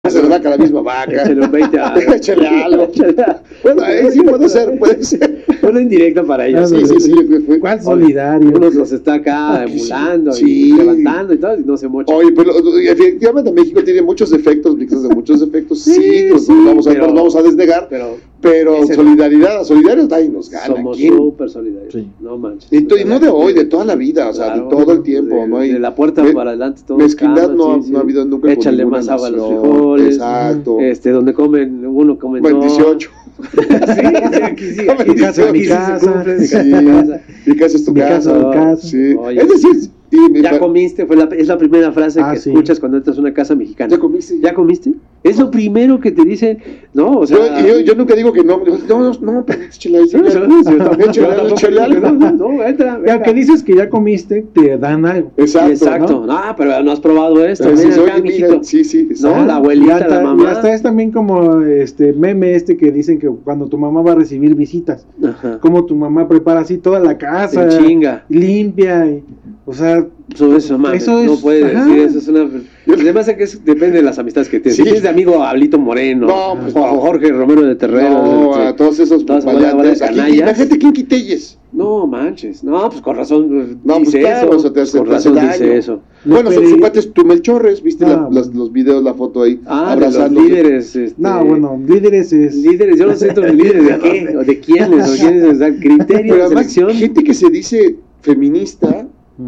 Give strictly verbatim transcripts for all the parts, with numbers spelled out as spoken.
se le vaca a la misma vaca. Échale un veinte a... Échale algo. Bueno, ahí sí puede ser, puede ser. Una indirecta para ellos. Sí, sí, sí. Fue, fue. ¿Cuál solidario? Uno los está acá emulando sí. y levantando y todo, y no se mocha. Oye, pero efectivamente México tiene muchos defectos, mixtos de muchos defectos. Sí, sí, los sí, vamos, a, pero, no vamos a desnegar. Pero, pero solidaridad, solidarios ahí nos gana. Somos súper solidarios. Sí. No manches. Y, y no de hoy, de toda la vida, o sea, claro, de todo el tiempo. De, no hay, de la puerta me, para adelante todo. Mezquindad no, sí, sí. no ha habido nunca. Échale más agua a los frijoles. Exacto. Este, donde comen, uno come dos. dieciocho. Sí, sí, aquí sí. Mi casa, mi casa. Mi casa es tu casa. Sí. Es decir, y ya comiste, fue la, es la primera frase ah, que sí. escuchas cuando entras a una casa mexicana. ¿Ya comiste? ¿Ya comiste? Es lo primero que te dicen, ¿no? O sea, yo, yo, yo nunca digo que no, no, no, no, pero échale ahí, échale algo. No, entra. Y aunque dices que ya comiste, te dan algo. Exacto. Exacto. No, no pero no has probado esto. Sí, sí, acá, mira, sí, sí. No, la abuelita, hasta, la mamá. Y hasta es también como este meme este que dicen que cuando tu mamá va a recibir visitas, Ajá. como tu mamá prepara así toda la casa, en chinga, limpia, y, o sea, eso, eso, mami, eso es, no puede ajá. decir eso, es una... Además es que es, depende de las amistades que tienes. Sí. Si tienes de amigo a Ablito Moreno, no, pues, o Jorge Romero de Terrero, no, a todos esos variantes, la gente que Quintelles. No manches, no, pues con razón no, dice pues claro, eso, te hace, con te razón daño. dice eso. Bueno, no, son sus cuates tu Melchorres, viste ah, la, las, los videos, la foto ahí, ah, abrazando. Los líderes, este, no, bueno, líderes es... Líderes, yo no sé los líderes de qué, o de quiénes, o quiénes, o sea, criterios de selección. Gente que se dice feminista,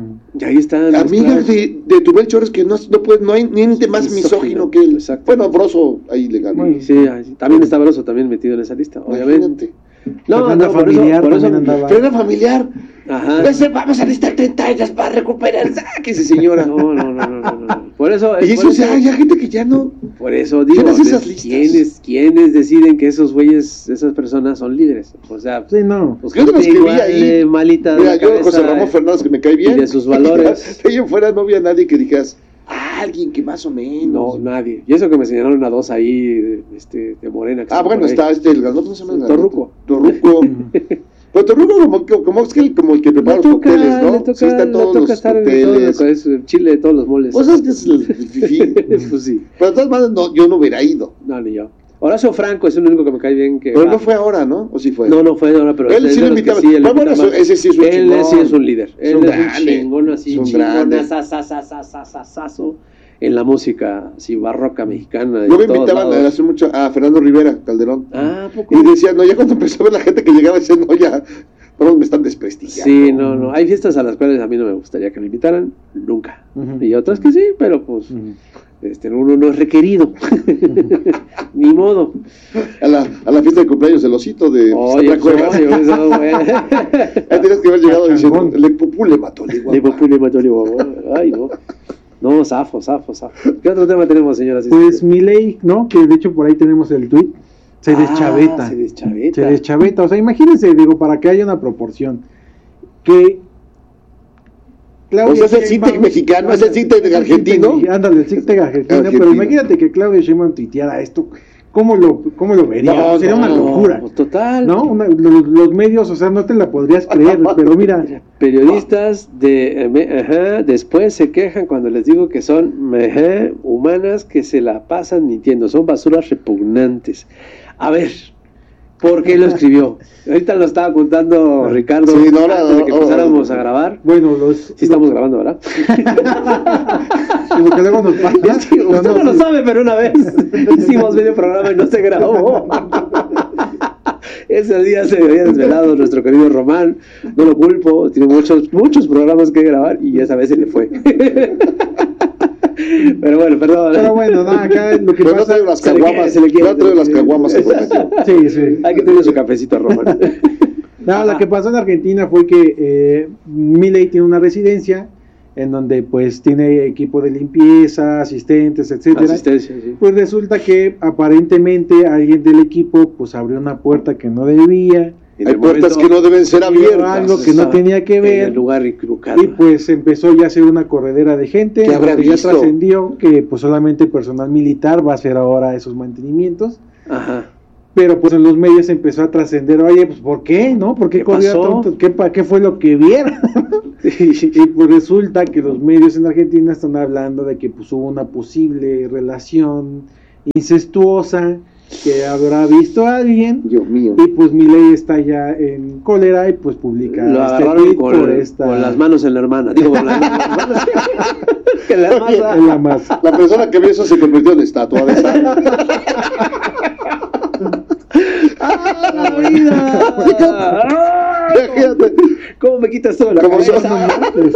y ahí están amigas de, de tu Melchorres que no, no, puede, no hay ni más misógino que él. Exacto. Bueno, Broso ahí legal. Sí, sí, también está Broso también metido en esa lista, obviamente. No, no, familiar, por eso, por eso familiar. Ajá. Ese, vamos a necesitar treinta años para recuperar. ¡Sáquese, señora! No, no, no, no, no, no. Por eso. Y eso, o sea, hay gente que ya no. Por eso digo, ¿quiénes esas listas? ¿quiénes, ¿quiénes deciden que esos güeyes, esas personas son líderes? O sea, sí, no. Pues yo te lo escribí ahí. Malita mira, yo, José Ramón Fernández, que me cae bien. Y de sus valores. De ahí en fuera no había nadie que dijeras. Ah, alguien que más o menos. No, nadie. Y eso que me señalaron a dos ahí, este, de Morena. Ah, bueno, está este, el grandote, ¿cómo se llama? Torruco. Torruco. Pero Torruco como, como, es que, como el que prepara los toca, cócteles, ¿no? Le toca, sí, están todos le toca los estar cócteles. En es el chile de todos los moles. Pues es que es el fifí. Pues sí. Pero de todas maneras, no, yo no hubiera ido. No, ni yo. Horacio Franco es el único que me cae bien. Que pero no fue ahora, ¿no? ¿O sí fue? No, no fue ahora, pero él sí lo invitaba. Sí, él bueno, eso, ese sí es un él chingón. Él sí es un líder. Él es un, es un chingón así, un chingón, asasasasasasaso en la música así barroca mexicana. Yo me invitaban a hace mucho a Fernando Rivera Calderón. Ah, poco. Y decía, no, ya cuando empezó a ver la gente que llegaba, decía, no, ya, todos me están desprestigiando. Sí, no, no. Hay fiestas a las cuales a mí no me gustaría que me invitaran, nunca. Uh-huh. Y otras que sí, pero pues uh-huh. este, uno no es requerido. Ni modo. A la, a la fiesta de cumpleaños del osito de Oye, Santa Cueva. Ahí tienes que haber llegado diciendo, le popú le mató, le Le popú le mató, le ay, no. No, zafo, zafo, zafo. ¿Qué otro tema tenemos, señoras? Pues Milei, ¿no? Que de hecho por ahí tenemos el tweet. Se ah, deschaveta. Se deschaveta. Se deschaveta. O sea, imagínense, digo, para que haya una proporción. Que. Claudia, o sea, es el Cintec mexicano, es el Cintec argentino. Ándale, el Cintec argentino, argentino. Pero imagínate que Claudia Sheinbaum tuiteara esto. ¿Cómo lo, cómo lo vería? No, Sería no, una locura. No, total. ¿No? Una, los, los medios, o sea, no te la podrías creer, pero mira. Periodistas de eh, ajá, después se quejan cuando les digo que son ajá, humanas que se la pasan mintiendo, son basuras repugnantes. A ver, ¿por qué lo escribió? Ahorita lo estaba contando Ricardo sí, no, no, antes de que no, empezáramos no, no. a grabar. Bueno, los... Sí estamos grabando, ¿verdad? Como que luego nos pasa. Es que usted no, no lo sabe, pero una vez hicimos medio programa y no se grabó. Ese día se había desvelado nuestro querido Román, no lo culpo, tiene muchos, muchos programas que grabar y esa vez se le fue. Pero bueno, perdón. Pero bueno, nada, acá lo que pero pasa... No las caguamas, se le quiere, no trae las caguamas. Sí, sí. Hay que tener su cafecito, Román. No, lo que pasó en Argentina fue que eh, Milei tiene una residencia en donde pues tiene equipo de limpieza, asistentes, etcétera. Asistencia, sí. Pues resulta que aparentemente alguien del equipo pues abrió una puerta que no debía. Hay puertas que no deben ser abiertas. Algo que no tenía que ver. En el lugar equivocado. Y pues empezó ya a ser una corredera de gente. ¿Qué habrá ya visto? trascendió que pues solamente personal militar va a hacer ahora esos mantenimientos. Ajá. Pero pues en los medios empezó a trascender, oye, pues ¿por qué? ¿No? ¿Por qué, ¿Qué corría pasó? tonto? ¿Qué, ¿Qué fue lo que vieron? y, y pues resulta que los medios en Argentina están hablando de que pues hubo una posible relación incestuosa que habrá visto a alguien. Dios mío. Y pues Milei está ya en cólera y pues publica lo este agarraron tweet con, por esta... con las manos en la hermana. Digo, con las manos. que la, Oye, masa... en la masa. La persona que vio eso se convirtió en estatua de sal. ¡Ah, la vida! Imagínate. ¿Cómo me quitas todo la Como cabeza?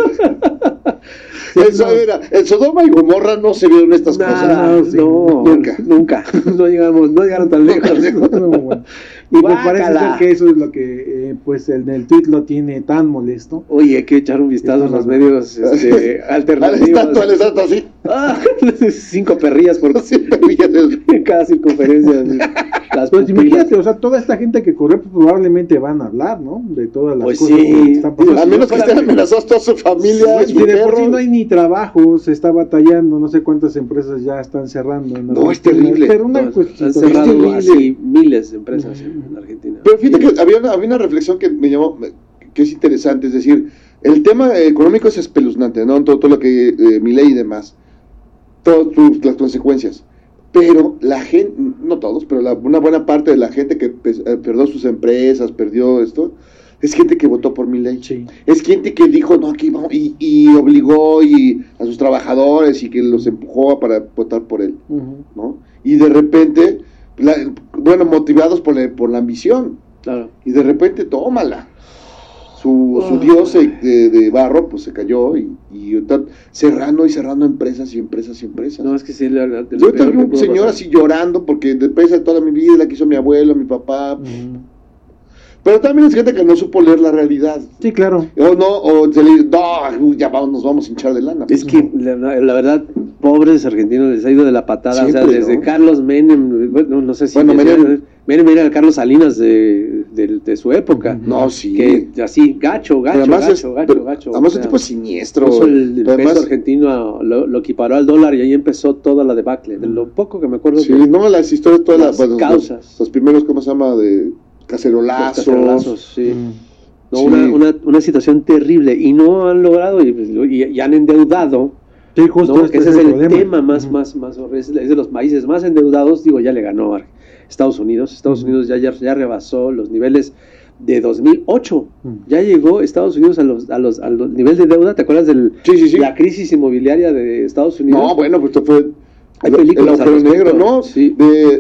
Eso era, en Sodoma y Gomorra no se vieron estas Nada, cosas. no, nunca. Nunca. No llegamos, no llegaron tan lejos. No, bueno. Y pues parece ser que eso es lo que, eh, pues, el del tweet lo tiene tan molesto. Oye, hay que echar un vistazo a los medios este, alternativos. Al estatua, al estatua así. Ah, cinco perrillas por Sí, perrillas. cada circunferencia. Las Pues pupilas. imagínate, o sea, toda esta gente que corre pues, probablemente van a hablar, ¿no? De todas las Pues cosas sí. que están pasando. A menos que estén amenazados toda su familia. Si su de por perro. sí no hay ni trabajo, se está batallando, no sé cuántas empresas ya están cerrando. En No, es Argentina. terrible. Pero una, No, pues, han situación cerrado terrible. así miles de empresas en, en Argentina. Pero fíjate que había una, había una reflexión que me llamó, que es interesante, es decir, el tema económico es espeluznante, ¿no? Todo, todo lo que eh, Milei y demás, todas las consecuencias. Pero la gente, no todos, pero la, una buena parte de la gente que pues, eh, perdió sus empresas, perdió esto, es gente que votó por Milei. Sí. Es gente que dijo, no, aquí vamos, y, y obligó y a sus trabajadores y que los empujó para votar por él, Uh-huh. ¿no? Y de repente, la, bueno, motivados por la, por la ambición, Claro. y de repente, tómala. Su, su Oh. dios de, de barro, pues se cayó y, y está cerrando y cerrando empresas y empresas y empresas. No, es que sí, la, la, de lo Yo peor también que un pudo señor pasar. así llorando porque de empresa de toda mi vida la quiso mi abuelo, mi papá. Uh-huh. Pero también es gente que no supo leer la realidad. Sí, claro. O no, o se le no, ya vamos, nos vamos a hinchar de lana. Es que la, la verdad, pobres argentinos les ha ido de la patada. Siempre, o sea, desde ¿no? Carlos Menem, bueno, no sé si Bueno, Menem. Menem era el Carlos Salinas de, de, de su época. No, sí. Que así, gacho, gacho, Pero además gacho, es, gacho, pero gacho. además o sea, es tipo siniestro. puso el, el Pero peso además- argentino lo, lo equiparó al dólar y ahí empezó toda la debacle. De lo poco que me acuerdo Sí, de no, las historias, todas las las, bueno, causas. Los, los primeros, ¿cómo se llama? De los cacerolazos. cacerolazos, sí. Uh-huh. No, Sí. una, una, una situación terrible y no han logrado y, y, y han endeudado. Sí, justo ¿no? este Ese es el problema. tema más, Uh-huh. más, más horrible. Es de los países más endeudados. Digo, ya le ganó a Estados Unidos. Estados Uh-huh. Unidos ya, ya, ya rebasó los niveles de dos mil ocho. Uh-huh. Ya llegó Estados Unidos a los, a los, al nivel de deuda. ¿Te acuerdas de Sí, sí, sí. la crisis inmobiliaria de Estados Unidos? No, bueno, pues esto fue Hay el- películas el al agujero respecto. negro, ¿no? Sí. De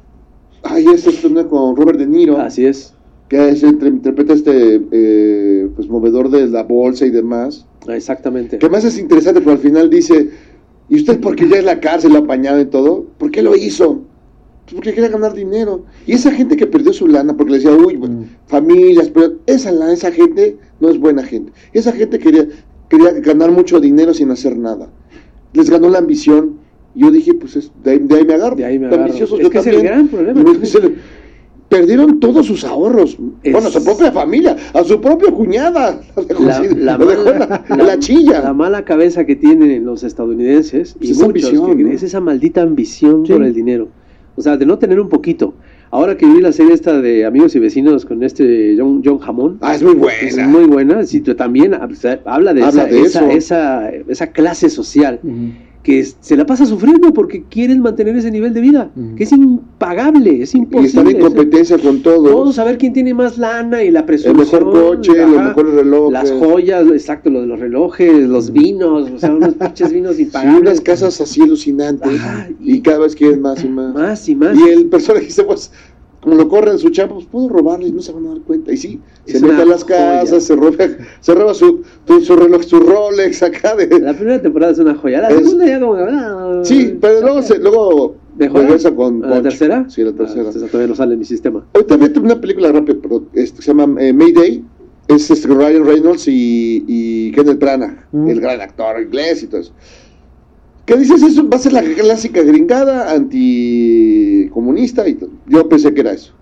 ay, este es una con Robert De Niro, Así es. que es, entre- interpreta este eh, pues movedor de la bolsa y demás. Exactamente. Que más es interesante, pero al final dice, ¿y usted porque ya es la cárcel, lo ha apañado y todo? ¿Por qué lo hizo? Pues porque quería ganar dinero. Y esa gente que perdió su lana porque le decía, uy, bueno, Mm. familias, pero esa, la- esa gente no es buena gente. Esa gente quería, quería ganar mucho dinero sin hacer nada. Les ganó la ambición. Y yo dije, pues es, de, ahí, de ahí me agarro. De ahí me De agarro. ambiciosos Es yo que es el también. gran problema. Y me dice, perdieron todos sus ahorros. Es- Bueno, a su propia familia, a su propia cuñada. Lo dejó La, así, la lo dejó en mala, la, en la chilla. la mala cabeza que tienen los estadounidenses Pues y esa muchos ambición, que- ¿no? es esa maldita ambición Sí. por el dinero. O sea, de no tener un poquito. Ahora que vi la serie esta de Amigos y Vecinos con este John, John Hammond, Ah, es muy es buena. muy buena. Sí, tú también o sea, habla de, Habla esa, de esa, eso. esa, esa clase social Uh-huh. que es- se la pasa sufriendo porque quieren mantener ese nivel de vida, Ujú. que es impagable, es Y imposible. están en es- competencia con todos. Todos a ver quién tiene más lana y la El presunción. mejor coche, ajá, los mejores relojes. las joyas, exacto, lo de los relojes, los vinos, o sea, unos pinches vinos Sí, impagables. unas casas así alucinantes. Ajá, y, y- cada vez quieren más y más. Más y más. Y el personaje dice, pues, como lo corren su chamba, pues puedo robarle y no se van a dar cuenta. Y sí, Es se mete una a las joya. casas, se roba, se roba su, su, su reloj, su Rolex acá de... La primera temporada es una joya, la Es- segunda ya como... ah, Sí, pero luego, se, luego ¿Mejora? regresa con... ¿A la Poncho. tercera? Sí, la tercera. Ah, esa todavía no sale en mi sistema. Ahorita vi una película rápida, pero este, que se llama eh, Mayday. Es este, Ryan Reynolds y, y Kenneth Branagh, Mm. el gran actor inglés y todo eso. ¿Qué dices? Eso va a ser la clásica gringada anticomunista y todo. Yo pensé que era eso.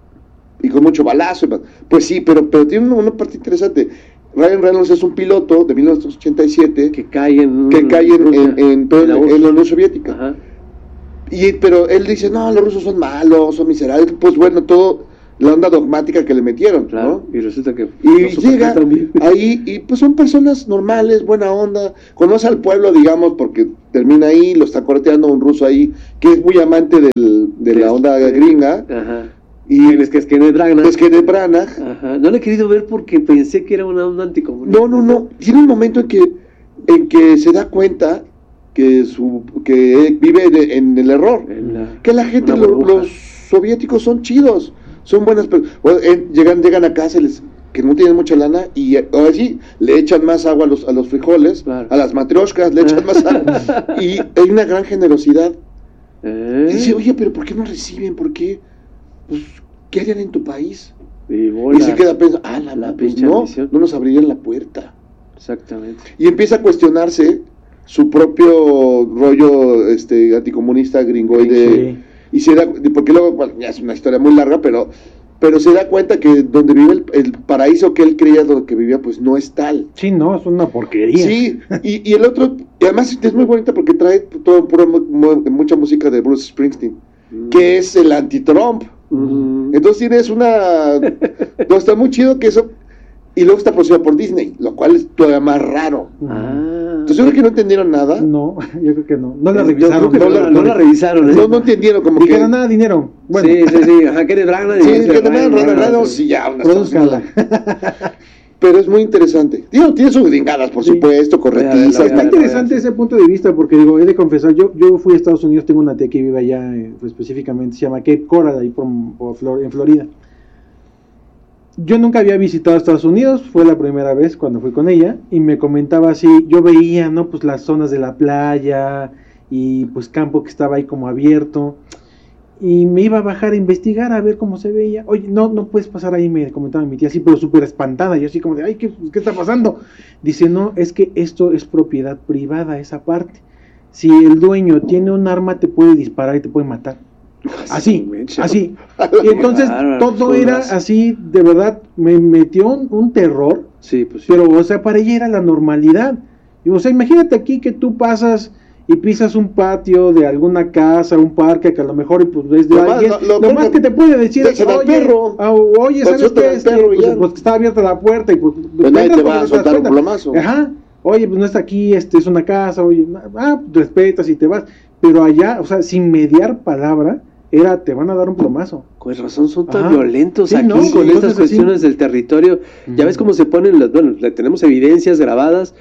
Y con mucho balazo. y más. Pues sí, pero, pero tiene una, una parte interesante. Ryan Reynolds es un piloto de mil novecientos ochenta y siete que, Que cae en... cae en, Rusia, en, en, todo en la el- U R S S. en la Unión Soviética. Ajá. Y, pero él dice, no, los rusos son malos, son miserables. Pues bueno, todo la onda dogmática que le metieron, Claro, ¿no? y resulta que Y no supo llega también. ahí y pues son personas normales, buena onda, conoce al pueblo, digamos, porque termina ahí, lo está correteando un ruso ahí, que es muy amante del, de la onda gringa, Ajá. y es que es que no es Branagh. es que de Branagh, Ajá. No lo he querido ver porque pensé que era una onda anticomunista. no, no, no, tiene un momento en que, en que se da cuenta que su que vive de- en el error, En la- que la gente, una lo- burbuja. los soviéticos son chidos, son buenas personas, llegan, llegan a casa y les, que no tienen mucha lana y eh, ahora sí, le echan más agua a los, a los frijoles, Claro. a las matrioshkas, le echan más agua y hay una gran generosidad. ¿Eh? Y dice, oye, pero ¿por qué no reciben? ¿Por qué? Pues, ¿qué harían en tu país? Y, bola. Y se queda pensando, ah, la, La la pues pinche no, ambición. no nos abrirían la puerta. Exactamente. Y empieza a cuestionarse su propio rollo este anticomunista gringoide. Sí. Y se da, porque luego, bueno, ya es una historia muy larga, pero pero se da cuenta que donde vive el, el paraíso que él creía donde que vivía, pues no es tal. Sí, no, es una porquería. Sí, y, y el otro, y además es muy bonita porque trae todo, pura, mu- mu- mucha música de Bruce Springsteen, que es el anti-Trump. Mm. Entonces tienes una... no, está muy chido que eso... Y luego está producida por Disney, lo cual es todavía más raro. Ah. Entonces yo creo que no entendieron nada. No, yo creo que no. No la Yo revisaron. creo que no no, la- no la revisaron. ¿eh? No, no entendieron como que... Dijeron nada, dinero. Bueno, Sí, sí, sí. Ajá, que eres Branagh. y Sí, este que te Branagh, mandan Branagh, regalos sí. y ya. Una Produzcala. Pero es muy interesante. Digo, tiene sus gringadas, por Sí. supuesto, Voy a ver, corretizas. voy a Está ver, interesante ese punto de vista porque digo, he de confesar, yo yo fui a Estados Unidos, tengo una tía que vive allá, eh, pues, específicamente se llama Cape Coral, ahí por, por Flor- en Florida. Yo nunca había visitado Estados Unidos, fue la primera vez cuando fui con ella y me comentaba así, yo veía, ¿no? Pues las zonas de la playa y pues campo que estaba ahí como abierto y me iba a bajar a investigar a ver cómo se veía. Oye, no, no puedes pasar ahí, me comentaba mi tía, así, pero súper espantada. Yo así como de, ay, ¿qué, ¿qué está pasando? Dice, no, es que esto es propiedad privada, esa parte. Si el dueño tiene un arma, te puede disparar y te puede matar. Así, así. Y entonces Bárbaro, todo con era razón. así, de verdad, me metió un, un terror, Sí, pues sí. pero, o sea, para ella era la normalidad. Y, o sea, imagínate aquí que tú pasas y pisas un patio de alguna casa, un parque que a lo mejor pues, es de Lo más- alguien, lo- lo, lo más que- que te puede decir es, déjalo al oye, perro. ah, oye, Pues ¿sabes suéltalo qué? al Este, perro y pues, ya. pues, está abierta la puerta y pues, Pues nadie entras te va porque a te soltar das un cuenta. plomazo. Ajá, oye, pues no está aquí, este es una casa, oye, ah, respetas y te vas. Pero allá, o sea, sin mediar palabra, era, te van a dar un plomazo. Con razón son tan Ajá. violentos Sí, aquí ¿no? con Entonces, estas así- cuestiones del territorio. Ya Ujú. ves cómo se ponen las, bueno, le- tenemos evidencias grabadas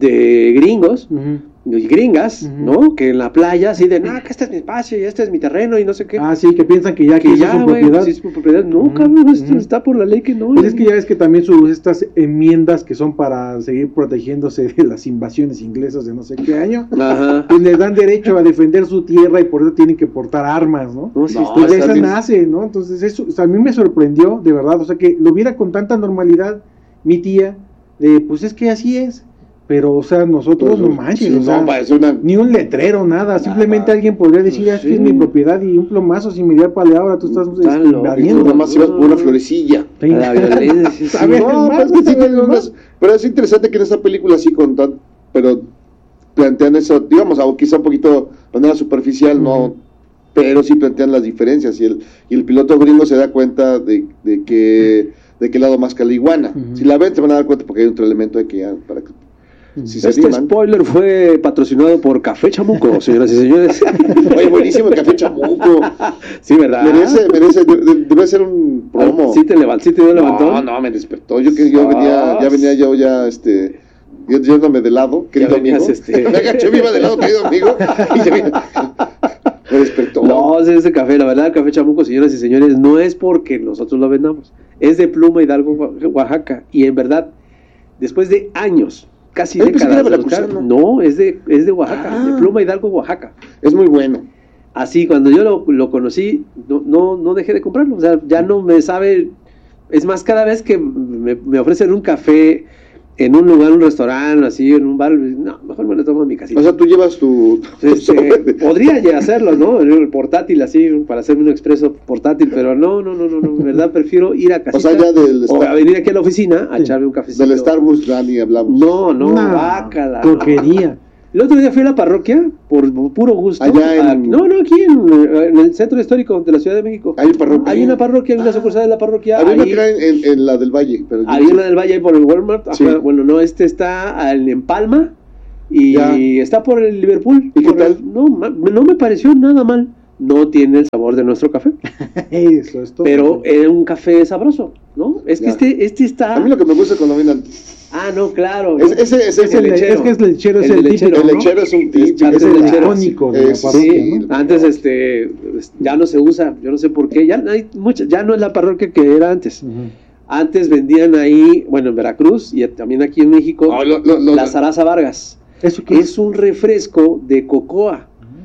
de gringos Ujú. y gringas, Ujú. ¿no? Que en la playa así de, no, que este es mi espacio y este es mi terreno y no sé qué. Ah, sí, que piensan que ya que que eso es ya, su güey, propiedad. pues, es su propiedad. No, Ujú, cabrón, esto ujú. está por la ley que no. Pues es que ya ves que también sus estas enmiendas que son para seguir protegiéndose de las invasiones inglesas de no sé qué año, Ajá. pues les dan derecho a defender su tierra y por eso tienen que portar armas, ¿no? No, sí, No, está- Pues de está esa bien. nace, ¿no? Entonces eso, o sea, a mí me sorprendió, de verdad, o sea, que lo viera con tanta normalidad mi tía, de pues es que así es, pero, o sea, nosotros no manches, Sí, o sea, no, parece una... ni un letrero, nada, simplemente alguien podría decir, Pues "Ah, es que es sí. mi propiedad y un plomazo sin mediar palabra, tú estás Tan este, loco. invadiendo". Nada más ibas por una florecilla. Sí. La violencia, sí, sí. A ver, No, más, pero, es que sí más, tiene más. unas- pero es interesante que en esta película sí con tan, pero plantean eso, digamos, algo quizá un poquito de manera superficial, no, Ujú. pero sí plantean las diferencias y el, y el piloto gringo se da cuenta de, de que de qué lado más caliguana. Ujú. Si la ven se van a dar cuenta porque hay otro elemento de que ya, para que si se Este animan. spoiler fue patrocinado por Café Chamuco, señoras y señores. Oye, buenísimo el café chamuco. Sí, ¿verdad? Merece, merece, de- de- debe ser un promo. ¿Sí te levantó? ¿Sí te dio levantón? No, no, me despertó. Yo que yo venía, ya venía yo ya, este, yo yéndome de lado, querido venías, amigo. este- Me agaché, me iba de lado, querido amigo. Y ya me, me despertó. No, ese, ese café, la verdad, el Café Chamuco, señoras y señores, no es porque nosotros lo vendamos. Es de Pluma Hidalgo, Oa- Oaxaca. Y en verdad, después de años, casi Ay, pensé que décadas era de buscar, veracruzano. no, es de, es de Oaxaca, Ah. de Pluma Hidalgo, Oaxaca. Es muy bueno. Así, cuando yo lo, lo conocí, no, no, no dejé de comprarlo. O sea, ya no me sabe. Es más, cada vez que me, me ofrecen un café en un lugar, un restaurante, así, en un bar, no, mejor me lo tomo en mi casita. O sea, tú llevas tu... tu Este, sobre- podría ya hacerlo, ¿no? El portátil así, para hacerme un expreso portátil, pero no, no, no, no, no, en verdad prefiero ir a casita O sea, ya del, o a Star- venir aquí a la oficina a Sí. echarme un cafecito. del Starbucks, Dani, hablamos. No, no, Una bácala. porquería. El otro día fui a la parroquia por puro gusto. Allá en... A, no, no, aquí en, en el centro histórico de la Ciudad de México. Hay parroquia. Hay una parroquia, hay una sucursal de la parroquia. Había una ahí, que era en, en, en la del Valle. Pero hay una del Valle ahí por el Walmart. Sí. Ajá, bueno, no, este está en Palma y Ya. está por el Liverpool. ¿Y qué Por tal? el- no, ma- no me pareció nada mal. No tiene el sabor de nuestro café, Eso es todo. pero era un café sabroso, ¿no? Es que Ya. este, este está... A mí lo que me gusta cuando vienen... Ah, no, claro. Es, ¿no? ese, ese, es, el, lechero. es que es lechero, es El el, de lechero, típico, el ¿no? lechero es un típico. antes Es el del lechero. icónico de la Es- parroquia, sí. ¿no? Antes este ya no se usa, yo no sé por qué, ya hay mucha, ya no es la parroquia que era antes. Ujú. Antes vendían ahí, bueno, en Veracruz y también aquí en México, Ah, lo- lo- lo- la Zaraza Vargas. ¿Eso qué es? Es un refresco de cocoa,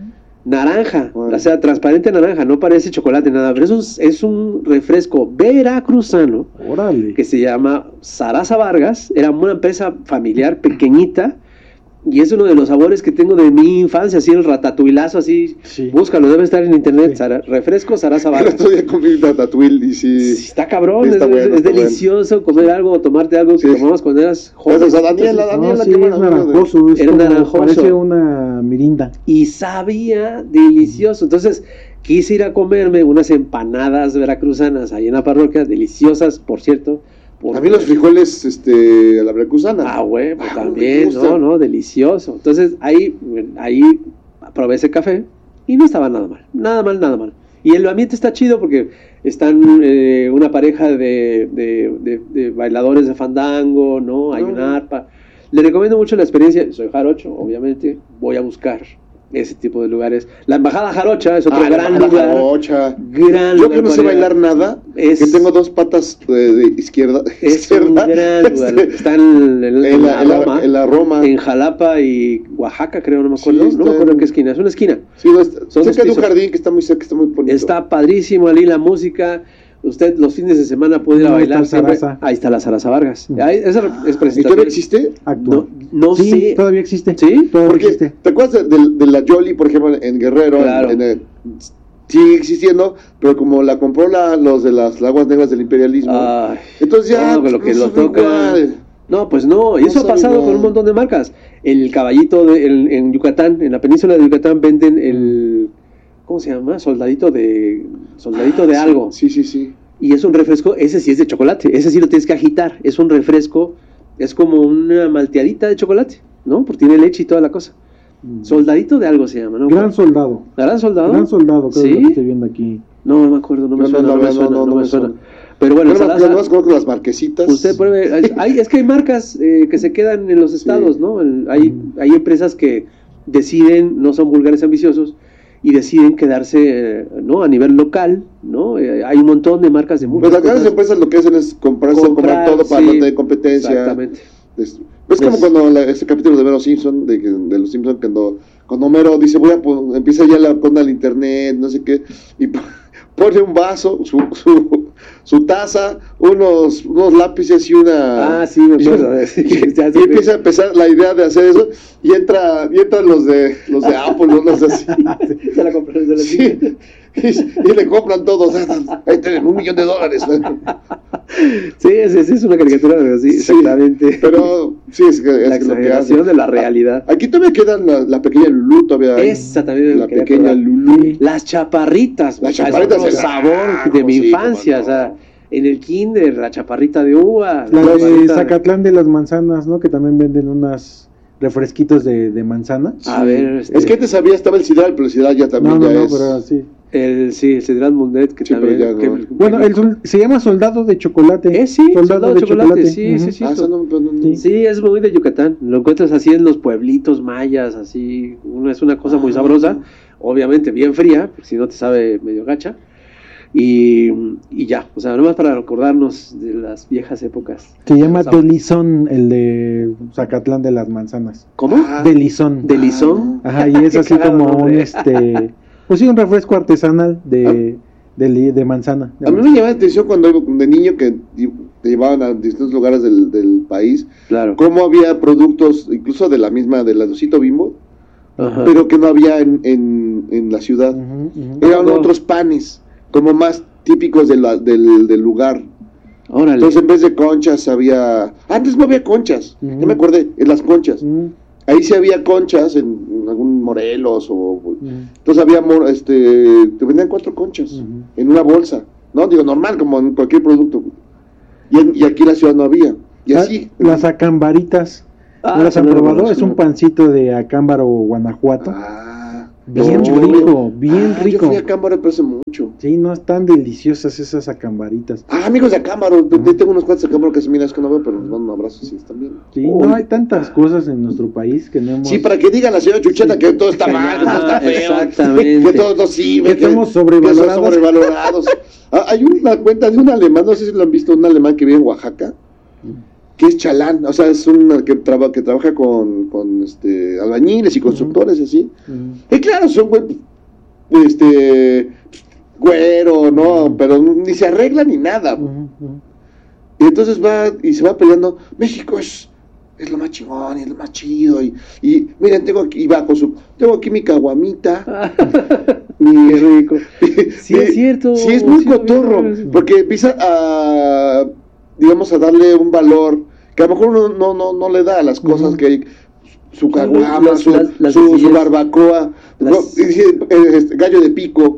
naranja, Bueno. o sea, transparente naranja, no parece chocolate nada, pero es un, es un refresco veracruzano Órale. que se llama Zaraza Vargas, era una empresa familiar pequeñita y es uno de los sabores que tengo de mi infancia, así el ratatuilazo, así, Sí. búscalo, debe estar en internet, Sí. Zara- refresco Zaraza El Vargas. otro día comí ratatouille y sí... Sí, está cabrón, Sí, está es, bueno, es está delicioso comer algo o tomarte algo que Sí. tomabas cuando eras joven. Gracias a Daniela, No, Daniela, sí, qué es maravilla. naranjoso, es Era como- naranjoso. parece una mirinda. Y sabía delicioso. Entonces quise ir a comerme unas empanadas veracruzanas ahí en la parroquia, deliciosas, por cierto. por- A mí los frijoles, este, a la veracruzana. Ah, güey, pues Ah, me también, gustan. no, no, delicioso. Entonces ahí, ahí probé ese café y no estaba nada mal, nada mal, nada mal. Y el ambiente está chido porque están eh, una pareja de, de, de- de bailadores de fandango, ¿no? Hay una Ah. arpa. Le recomiendo mucho la experiencia, soy jarocho, obviamente, voy a buscar ese tipo de lugares. La Embajada Jarocha es otro Ah, la gran embajada lugar. jarocha. Gran Yo lugar que no sé para ir a- bailar nada, Es- que tengo dos patas de, de izquierda. Es izquierda, un gran lugar. este, Está en, en- en, la, en, la, Roma. en la Roma. En Jalapa y Oaxaca, creo, no me acuerdo. Sí, no está me acuerdo en en- qué esquina. Es una esquina. Sí, no, está- Son cerca de un pisos. jardín que está muy cerca, está muy bonito. Está padrísimo ahí la música. Usted los fines de semana puede ir a Ahí bailar. está siempre. Zaraza. Ahí está la Zaraza Vargas. Mm. Ahí, esa es ¿Y presentación. todavía existe? Actual. No, no sí, sé. todavía existe. ¿Sí? Todavía Porque, existe. ¿te acuerdas de, de- de la Jolly, por ejemplo, en Guerrero? Claro. En, en el- sigue existiendo, pero como la compró la, los de las aguas negras del imperialismo, Ay, entonces ya no, lo que no lo sabe toca. igual. no, pues no. Y No eso ha sabe pasado igual. con un montón de marcas. El caballito de, el- en Yucatán, en la península de Yucatán, venden el. ¿Cómo se llama? Soldadito de. Soldadito de Ah, algo. Sí, sí, sí. Y es un refresco, ese sí es de chocolate, ese sí lo tienes que agitar, es un refresco, es como una malteadita de chocolate, ¿no? Porque tiene leche y toda la cosa. Soldadito de algo se llama, ¿no? Gran soldado. ¿Gran soldado? Gran soldado, creo ¿Sí? que lo estoy viendo aquí. No, no me acuerdo, no me Yo suena, no, no, me no, suena, no, no, no me me suena. suena. Pero bueno, Yo no- Zaraza, yo nomás conozco las marquesitas. usted pruebe, hay- hay- es que hay marcas eh, que se quedan en los estados, Sí. ¿no? El- hay, hay empresas que deciden, no son vulgares ambiciosos, y deciden quedarse, eh, ¿no? A nivel local, ¿no? Eh, hay un montón de marcas de Pues muchas las grandes cosas. empresas lo que hacen es comprarse, Comprar, comprar todo para sí, no tener competencia. Exactamente. Es, es como Es- cuando la- ese capítulo de Homero Simpson, de, que- de los Simpson, cuando, cuando Homero dice, voy a pon- empieza ya la onda al internet, no sé qué, y p- pone un vaso, su, su, su taza, unos, unos lápices y una... Ah, sí, me acuerdo. y, Sí, y ya sé. empieza a empezar la idea de hacer eso, y entra, y entran los de los de Apple, ¿no? Los así. Se la compró desde la Sí, y, y le compran todos, ahí tienen un millón de dólares. Sí, es, es, es una caricatura, pero sí, Sí, exactamente. Pero sí, es, que- es la lo que exageración hacen. de la realidad. Aquí todavía quedan la, la pequeña Lulú, todavía hay. Esa también me La quería pequeña acordar. Lulú. Las chaparritas. Las o sea, chaparritas es otro es- sabor ah, de mi sí, infancia. cómo O sea, no. en el kinder, la chaparrita de uva. La de chaparrita- Zacatlán de las manzanas, ¿no? Que también venden unas refresquitos de, de manzana. A ver, este, Es que antes había, estaba el Sidral, pero el Sidral ya también No, no, ya no, es. pero sí. el, sí, el Cedral Mundet, que Sí, pero también. ya que- no. Bueno, el sol- se llama soldado de chocolate. Eh, sí, soldado de chocolate, sí, sí, sí. Ah, eso no, no, no, no. Sí. Sí, es muy de Yucatán. Lo encuentras así en los pueblitos mayas, así. Una, es una cosa muy Ah. sabrosa. Obviamente bien fría, porque si no te sabe medio gacha. Y, y ya, o sea, nomás para recordarnos de las viejas épocas. Se llama Sabor. Delizón, el de Zacatlán de las manzanas. ¿Cómo? Ah. Delizón. ¿De Lizón? Ajá, y es Qué así cagado como un nombre. este, pues sí, un refresco artesanal de, de, li- de manzana. de A mí me manzana. llamaba la atención cuando iba de niño que lle- te llevaban a distintos lugares del, del país, Claro. cómo había productos, incluso de la misma, del Adocito Bimbo, Ajá. pero que no había en, en, en la ciudad. Ujú, ujú. Eran No. otros panes, como más típicos de la- del, del lugar. Órale. Entonces en vez de conchas había... Antes no había conchas, Ujú. ya me acordé, en las conchas. Ujú. ahí sí había conchas en, en algún Morelos o Uh-huh. entonces había mo- este te vendían cuatro conchas Uh-huh. en una bolsa, no digo normal como en cualquier producto, y, en- y aquí en la ciudad no había, y La- así Las acambaritas. Ah, ¿No las eso han no lo probado? conozco, Es un no. pancito de Acámbaro, Guanajuato. ah, Bien no, rico, bien ah, rico. yo fui a Cámara pero hace mucho. Sí, no están deliciosas esas acambaritas. Ah, amigos de Acámbaro, yo tengo unos cuantos de Acámbaro que se mira es que no veo, pero nos mandan un abrazo, sí, están bien. Sí, Uy. no hay tantas cosas en nuestro país que no hemos... Sí, para que diga la señora Chucheta que todo está mal, que todo está Ah, feo, exactamente. que todo no sirve, Que estamos sobrevalorados. que son sobrevalorados. Ah, hay una cuenta de un alemán, no sé si lo han visto, un alemán que vive en Oaxaca, que es chalán, o sea, es un que, traba, que trabaja con, con este, albañiles y constructores, así. Mm. Y claro, son güey, este, güero, ¿no? Pero ni se arregla ni nada. Ujú, ujú. Y entonces va y se va peleando, México es, es lo más chingón, y es lo más chido, y, y miren, tengo aquí, y va con su, tengo aquí mi caguamita, mi, Qué rico. Sí, mi- es cierto. sí, es muy Sí, lo vi cotorro, una vez. porque empieza a, digamos, a darle un valor, que a lo mejor uno no, no, no le da a las cosas Ujú. que hay, su caguama, Las- su, las- las su, su sencillez. barbacoa, Las- no, y dice, eh, este, gallo de pico,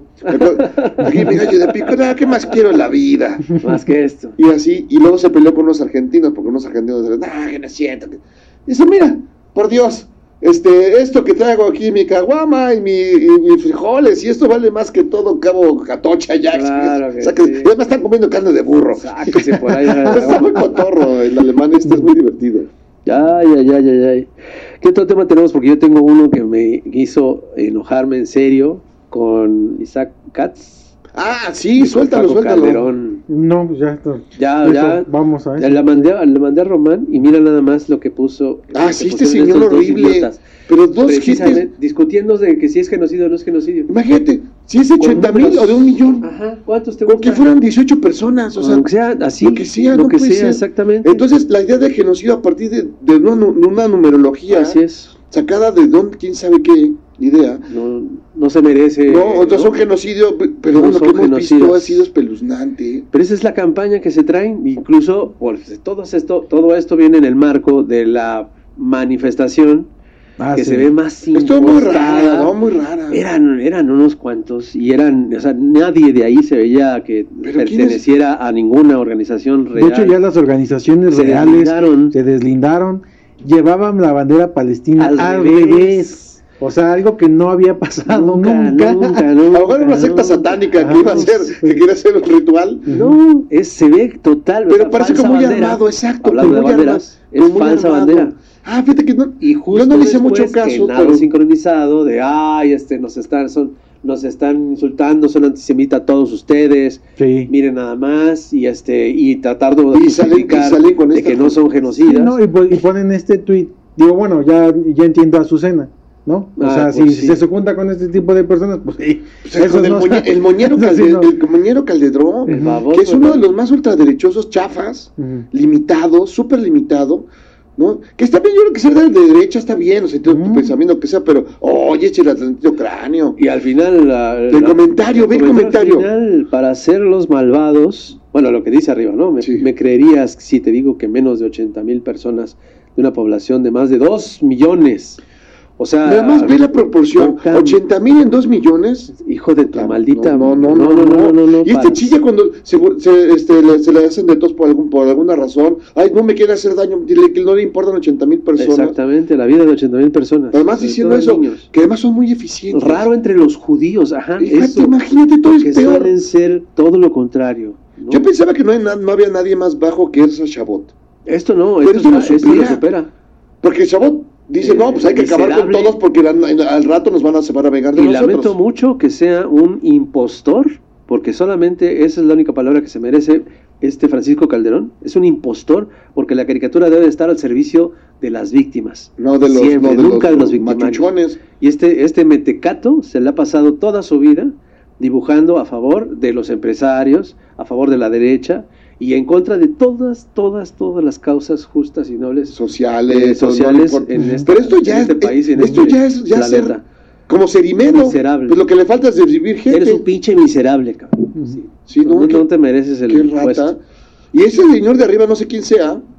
aquí mi gallo de pico, nada, ¿qué más quiero en la vida? Más que esto. Y así, y luego se peleó con unos argentinos, porque unos argentinos decían, ah, que no es cierto. que-". Dice, mira, por Dios, este, esto que traigo aquí, mi caguama y mi y mis frijoles, y esto vale más que todo Cabo Catocha ya. Claro que o sea, que sí. y además están comiendo carne de burro. Sáquese por ahí. Está muy cotorro, el alemán este es muy divertido. Ay, ay, ay, ay, ay. ¿Qué otro tema tenemos? Porque yo tengo uno que me hizo enojarme en serio con Isaac Katz. Ah, sí, y con suéltalo, Paco suéltalo. Calderón. No, pues ya está. Ya, Eso, ya. Vamos a ver. Le mandé, le mandé a Román y mira nada más lo que puso. Ah, que sí, este pusieron señor estos dos horrible. idiotas. Pero dos Precisamente, gentes, discutiendo de que si es genocidio o no es genocidio. imagínate, si es de Con ochenta mil números. o de un millón, Ajá, ¿cuántos te como que gustan? fueran dieciocho personas, o sea, Aunque sea así, lo que sea, lo no que puede sea, ser. exactamente. Entonces, la idea de genocidio a partir de, de una, nu- una numerología Así es. sacada de don, quién sabe qué idea. No, no se merece. No, otros ¿no? son genocidio, pe- pero No lo que son hemos genocidas. visto ha sido espeluznante. Pero esa es la campaña que se traen, incluso pues, todo esto, todo esto viene en el marco de la manifestación Ah, que sí. se ve más Esto es muy impostada. rara, ¿no? Muy rara. Eran, eran unos cuantos y eran, o sea, nadie de ahí se veía que ¿Pero perteneciera a ninguna organización real. De hecho, ya las organizaciones se reales deslindaron. se deslindaron, llevaban la bandera palestina Al al, revés. revés. O sea, algo que no había pasado Nunca, nunca. nunca, A lo mejor nunca, era una secta nunca. satánica que Ah, iba a hacer, que quería hacer un ritual. No, es, se ve total. o Pero sea, parece falsa como muy bandera. armado, exacto. Hablando como de muy banderas, armado, es como muy falsa armado. bandera. Ah, fíjate que no, Y justo yo no le hice después mucho caso, el lado pero sincronizado de ay, este nos están son nos están insultando, son antisemitas todos ustedes, Sí. miren nada más y este y tratar de Y salen- y justificar salen con de esta que no son Sí, genocidas. no, y, po- y ponen este tweet. Digo, bueno, ya, ya entiendo a Azucena, ¿no? O Ah, sea, pues si, sí. si se junta con este tipo de personas, pues sí. o sea, esos con el, no- moñe- el moñero, esos sí Calde- no. el moñero Calderón, El baboso, que es uno ¿no? de los más ultraderechosos, chafas, Ujú. limitado, súper limitado, ¿no? Que está bien, yo creo que ser de derecha está bien, o sea, tu Mm. pensamiento que sea, pero, oye, échale al tantito cráneo. Y al final la- El la- comentario, ve el comentario. Al final, para ser los malvados, bueno, lo que dice arriba, ¿no? Me, Sí. me creerías si te digo que menos de ochenta mil personas de una población de más de dos millones. O sea, Nada más ve la proporción, no cam- ochenta mil en dos millones. hijo de tu maldita. No, no, no, no, no, no, no, Y este para- chilla cuando se, se, este, le, se le hacen de tos por, algún, por alguna razón. Ay, no me quiere hacer daño. Dile que no le importan ochenta mil personas. Exactamente, la vida de ochenta mil personas. Además sobre diciendo todo eso, niños. que además son muy eficientes. Raro entre los judíos, ajá. Fíjate, Eso, imagínate, todo es que peor. suelen ser todo lo contrario. ¿no? Yo pensaba que no, hay na- no había nadie más bajo que esa Chabot. Esto no, Pero esto, esto lo está- esto lo supera. supera. Porque Chabot dice, Eh, no, pues hay que acabar con miserable. todos porque la- al rato nos van a, se van a vengar de Y nosotros. lamento mucho que sea un impostor, porque solamente esa es la única palabra que se merece este Francisco Calderón. Es un impostor, porque la caricatura debe estar al servicio de las víctimas. No de los, Siempre, no de nunca los, de los victimarios. machuchones. Y este, este metecato se le ha pasado toda su vida dibujando a favor de los empresarios, a favor de la derecha, y en contra de todas, todas, todas las causas justas y nobles Sociales, eh, sociales no importa. en, esta- Pero esto ya en este es, país, en esto este ya es ya ser planeta. como Cerimeno. Miserable. Pues lo que le falta es vivir gente. Eres un pinche miserable, cabrón. Sí. Sí, no, no, qué- no te mereces el Qué rata. puesto. Y ese señor de arriba, no sé quién sea,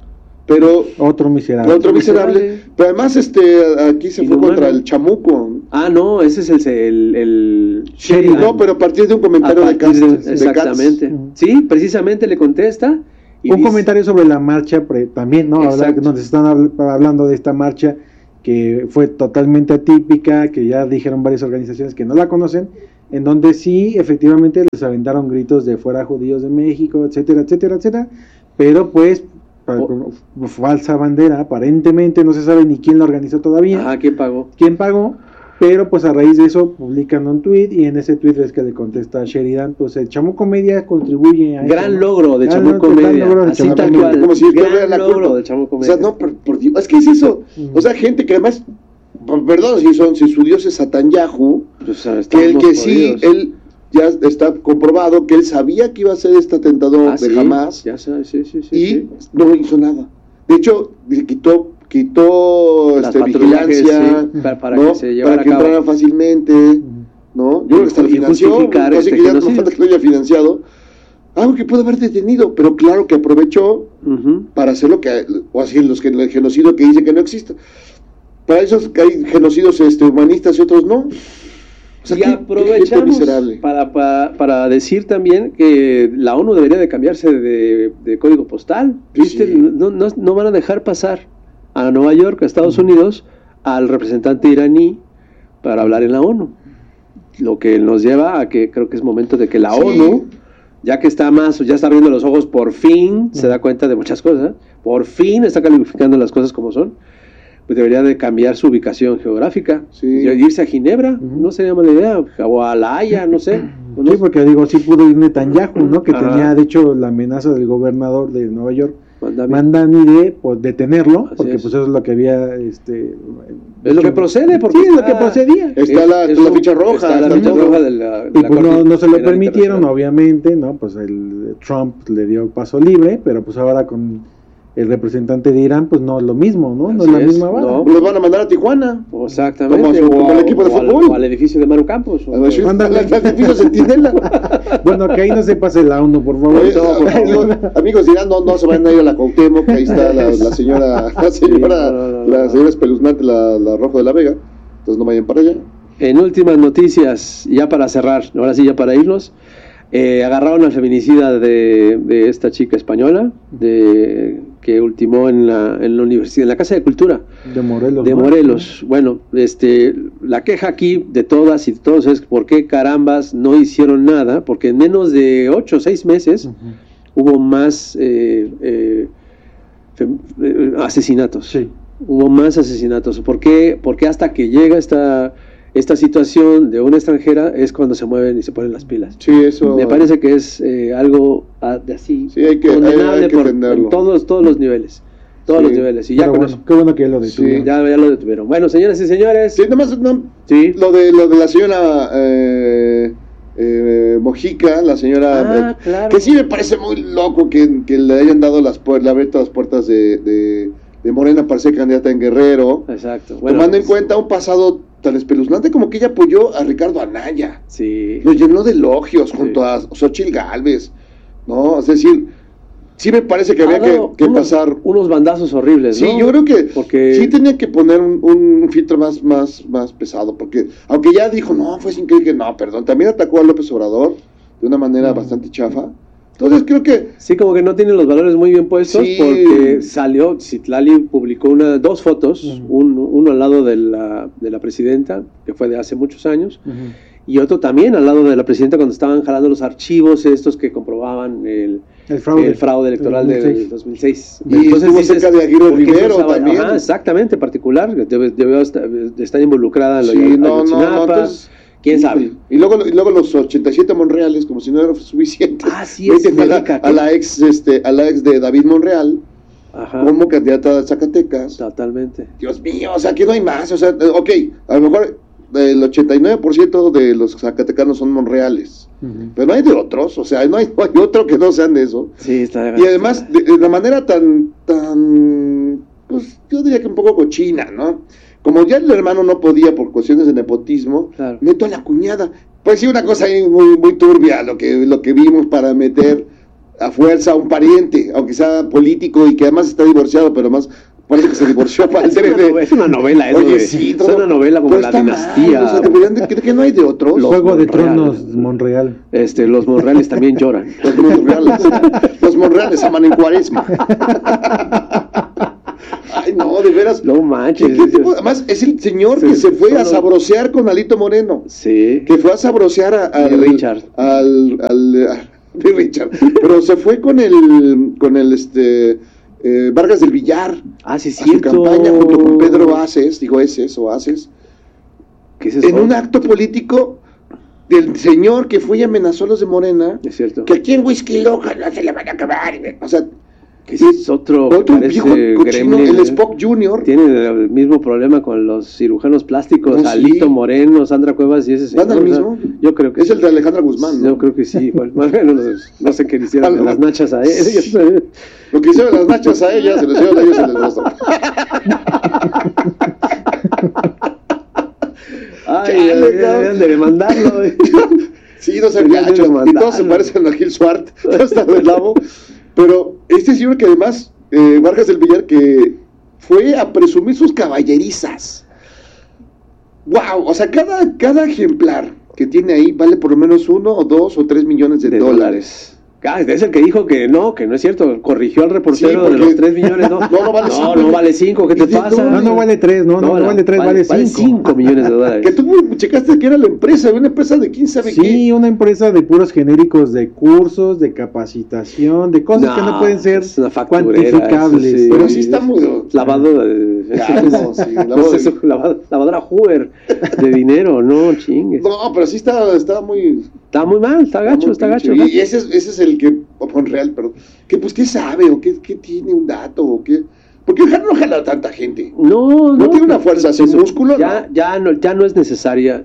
pero Otro miserable. otro miserable, miserable. pero además este aquí se Inhumano. fue contra el chamuco. Ah, no, ese es el... el, el Sheridan. No, pero a partir de un A comentario de partir Katz, de- de exactamente. Katz. Sí, precisamente le contesta. Y Un dice- comentario sobre la marcha pre- también, ¿no? Hablar, Exacto. donde se están habl- hablando de esta marcha que fue totalmente atípica, que ya dijeron varias organizaciones que no la conocen, en donde sí, efectivamente, les aventaron gritos de fuera judíos de México, etcétera, etcétera, etcétera, pero pues pa- Oh. falsa bandera, aparentemente no se sabe ni quién la organizó todavía, Ajá, ¿quién pagó? quién pagó, pero pues a raíz de eso publican un tweet y en ese tweet es que le contesta a Sheridan, pues el Chamuco Media contribuye a Gran eso, ¿no? logro de Gran Chamuco logro- gran Media. logro de Así Chamuco tal Media. cual. como si esto fuera Gran la logro culpa. de Chamuco O sea, Media. no, por, por Dios, es que es eso. O sea, gente que además, por- perdón, si son, si su dios es Satanyahu, Pues, o sea, que el estamos que sí, jodidos. él ya está comprobado que él sabía que iba a ser este atentado Ah, de sí, Hamas ya sabes, sí, sí, sí, y sí. no hizo nada. De hecho, quitó quitó Las este, patrullajes, vigilancia, sí, pa- para ¿no? que se llevara para que a cabo. entrara fácilmente, ¿no? Yo creo que hasta lo Y financió, justificar así este que ya no genocidio. falta que lo haya financiado. Algo que pudo haber detenido, pero claro que aprovechó Ujú. para hacer lo que, o así los que el genocidio que dice que no existe. Para esos que hay genocidios este, humanistas y otros no. O sea, Y qué- qué gente aprovechamos miserable. para, para, para decir también que la ONU debería de cambiarse de, de código postal. ¿Viste? Sí. No, no, no van a dejar pasar a Nueva York, a Estados Unidos, al representante iraní para hablar en la ONU. Lo que nos lleva a que creo que es momento de que la Sí. ONU, ya que está más, ya está abriendo los ojos, por fin se da cuenta de muchas cosas, por fin está calificando las cosas como son, pues debería de cambiar su ubicación geográfica, Sí. y irse a Ginebra, Ujú. no sería mala idea, o a La Haya, no sé. Sí, porque digo, sí pudo ir Netanyahu, ¿no? Que Ajá. tenía, de hecho, la amenaza del gobernador de Nueva York, Mándame. Mandani, de pues, detenerlo, Así porque es. pues eso es lo que había, este... Es lo que procede, porque Sí, es lo está- que procedía. Está la- es la un- ficha roja, está la está ficha todo. roja de la, de Y la pues no, Corte no se lo Penal permitieron, Internacional. obviamente, ¿no? Pues el Trump le dio paso libre, pero pues ahora con el representante de Irán, pues no es lo mismo, ¿no? No Así es la es, misma vara. no. Los van a mandar a Tijuana. Exactamente, Como- o, como el a- equipo de o al, fútbol. o al edificio de Maru Campos. o- A ver, Ándale. al edificio Centinela. Bueno, que ahí no se pase la ONU, por favor. Oye, no, por amigos, amigos dirán, no, no se van a ir a la Cuauhtémoc, que ahí está la, la señora, la señora, no, no, no, la no. señora espeluznante, la, la Rojo de la Vega. Entonces no vayan para allá. En últimas noticias, ya para cerrar, ahora sí ya para irnos, eh, agarraron al feminicida de, de esta chica española, de que ultimó en la, en la universidad, en la Casa de Cultura De Morelos. de ¿no? Morelos. Bueno, este, la queja aquí de todas y de todos es por qué carambas no hicieron nada, porque en menos de ocho o seis meses Ujú. hubo más eh, eh, fem- eh, asesinatos. Sí. Hubo más asesinatos. ¿Por qué? Porque hasta que llega esta, esta situación de una extranjera es cuando se mueven y se ponen las pilas. Sí, eso. Me parece que es eh, algo ah, de así Sí, hay que, hay, condenable hay que por, entenderlo. en todos, todos los niveles. Todos Sí. los niveles. Y ya Pero con bueno, eso. qué bueno que ya lo Sí, detuvieron. Ya, ya lo detuvieron. Bueno, señoras y señores. Sí, nada más, no, Sí. lo de lo de la señora eh, eh, Mojica, la señora, Ah, eh, claro. que sí me parece muy loco que, que le hayan dado las puertas, le abierto las puertas de, de, de Morena para ser candidata en Guerrero, Exacto. Bueno, tomando en pues, cuenta un pasado tan espeluznante como que ella apoyó a Ricardo Anaya, Sí. lo llenó de elogios Sí. junto a Xochitl Gálvez, ¿no? Es decir, sí me parece que Ha había que, dado que unos, pasar. unos bandazos horribles, Sí, ¿no? yo creo que Porque- sí tenía que poner un, un filtro más, más, más pesado, porque aunque ya dijo, no, fue sin creer que no, perdón, también atacó a López Obrador de una manera Mm. bastante chafa. Entonces creo que Sí, como que no tiene los valores muy bien puestos, Sí. porque salió, Citlali publicó una, dos fotos, Ujú. un- uno al lado de la, de la presidenta, que fue de hace muchos años, Ujú. y otro también al lado de la presidenta cuando estaban jalando los archivos estos que comprobaban el, El fraude. el fraude electoral Del del dos mil seis. dos mil seis. Y estuvo dices, cerca de Aguirre ¿por qué Rivero pensaba- también. Ajá, exactamente, particular, debe, debió estar, de estar involucrada en lo sí, de no, no, no, Ayotzinapa, entonces, quién sabe. Y luego, y luego los ochenta y siete Monreales, como si no era suficiente. Ah, sí, es meten a, la, médica, a la ex, este, a la ex de David Monreal Ajá, como candidata a Zacatecas. totalmente. Dios mío, o sea, que no hay más. O sea, eh, ok, a lo mejor el ochenta y nueve por ciento de los zacatecanos son monreales, Ujú. pero no hay de otros, o sea, no hay, no hay otro que no sean de eso. Sí, está Y además, de, de la manera tan, tan, pues yo diría que un poco cochina, ¿no? Como ya el hermano no podía por cuestiones de nepotismo, Claro. meto a la cuñada. Pues sí, una cosa ahí muy, muy turbia lo que, lo que vimos para meter a fuerza a un pariente, aunque sea político y que además está divorciado, pero además parece que se divorció para el Es una, T V. novela, es una novela, eso, Oye, güey. sí, es todo- una novela como pero La está mal, Dinastía. o sea, deberían de- ¿que, que no hay de otros? Los Juego de Monreal. Tronos, Monreal. Este, los Monreales también lloran. Los Monreales. Los Monreales aman en Cuaresma. Ay, no, de veras. No manches. ¿Qué- qué tipo- Además, es el señor Sí, que se fue a solo- sabrosear con Alito Moreno. Sí. Que fue a sabrosear a, al, Y Richard. Al, al, a- de Richard. Pero se fue con el, con el, este, eh, Vargas del Villar. Ah, sí, A su cierto. campaña junto con Pedro Aces, digo Aces o Aces, ¿Qué es eso? en un acto político del señor que fue y amenazó a los de Morena, Es cierto. que aquí en Whisky Loja no se le van a acabar. O sea, Que ese es otro, otro parece viejo cochino, gremlin, el ¿eh? Spock Junior Tiene el mismo problema con los cirujanos plásticos, Oh, Alito sí. Moreno, Sandra Cuevas y ese señor. ¿Van al o sea, mismo? Yo creo que Es sí. el de Alejandra Guzmán, ¿no? Yo creo que sí, igual. Más bien, no, no sé qué le hicieron de Algo. las nachas a ellos. Lo que hicieron las nachas a ellas, se lo hicieron a ellos en el rostro. Ay, Chale, deberían de demandarlo. güey. Sí, no se Deberían de gachos, y demandarlo. todos se parecen a Gil Swart, todos están del lado. Pero este señor que además, eh, Vargas del Villar, que fue a presumir sus caballerizas. Wow, o sea, cada, cada ejemplar que tiene ahí vale por lo menos uno o dos o tres millones de, De dólares. dólares. Ah, es el que dijo que no, que no es cierto. Corrigió al reportero Sí, de porque- los tres millones. No, No, no vale no, cinco. no vale cinco. ¿Qué te ¿Y de pasa? dónde? No, no vale tres, no, no, no vale tres, vale cinco. cinco millones de dólares. Que tú checaste que era la empresa, una empresa de quién sabe qué. Sí, una empresa de puros genéricos de cursos, de capacitación, de cosas que no pueden ser es una facturera, cuantificables. eso sí. Pero sí está muy... Lavado de... Claro, sí, lavado No, de- es eso, lavado- lavadora Hoover de dinero, no chingues. No, pero sí está, está muy... Está muy mal, está gacho, muy está pinche. gacho. Y ese es, ese es el que, o Monreal, perdón, que pues qué sabe, o qué, qué tiene un dato, o qué... Porque ojalá no jala a tanta gente. No, no. No tiene una fuerza, sin eso, músculo, ya, no. ya no. Ya no es necesaria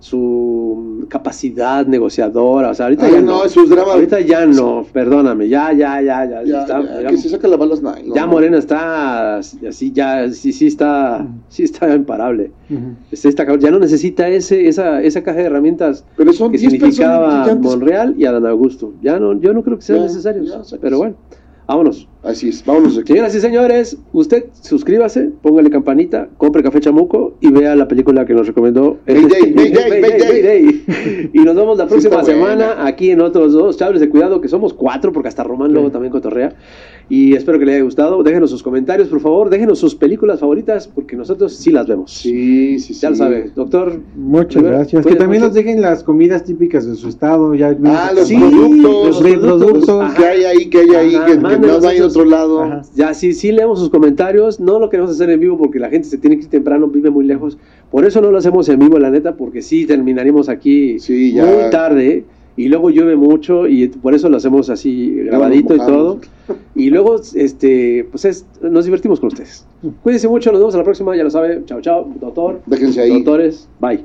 su capacidad negociadora. O sea, ahorita Ay, ya no, no. sus dramas... Ahorita ya no, perdóname, ya, ya, ya, ya. Ya, está- ya, ya- que se saca la balas nylon, ya ¿no? Morena está así, ya, sí, sí está, sí está imparable. Ujú. Este, está cabrón, ya no necesita ese, esa, esa caja de herramientas Pero son que diez significaba personas brillantes. Monreal y Adán Augusto. Ya no, yo no creo que sean Ya, necesarios, ya, sacas. pero bueno, vámonos. Así es, vámonos aquí. Señoras y señores, usted suscríbase, póngale campanita, compre café chamuco y vea la película que nos recomendó Mayday, Mayday, Mayday. Y nos vemos la Sí, próxima está buena. semana aquí en otros dos chavales de cuidado, que somos cuatro, porque hasta Román luego también cotorrea. Y espero que les haya gustado. Déjenos sus comentarios, por favor. Déjenos sus películas favoritas, porque nosotros sí las vemos. Sí, sí, sí. Ya lo sabe, doctor. Muchas Rivera, gracias. Que cuídense también mucho. nos dejen las comidas típicas de su estado. Ya Ah, los Sí, productos, los productos. Ajá. que hay ahí, que hay ahí, Ajá, que, que mándenos no hay en esos. otro lado. Ajá. Ya, sí, sí leemos sus comentarios. No lo queremos hacer en vivo porque la gente se tiene que ir temprano, vive muy lejos. Por eso no lo hacemos en vivo, la neta, porque sí terminaríamos aquí Sí, ya. muy tarde. Y luego llueve mucho y por eso lo hacemos así grabadito y nos todo. mojamos. Y luego, este, pues es, nos divertimos con ustedes. Cuídense mucho, nos vemos a la próxima, ya lo sabe. Chao, chao, doctor. Déjense ahí. Doctores, bye.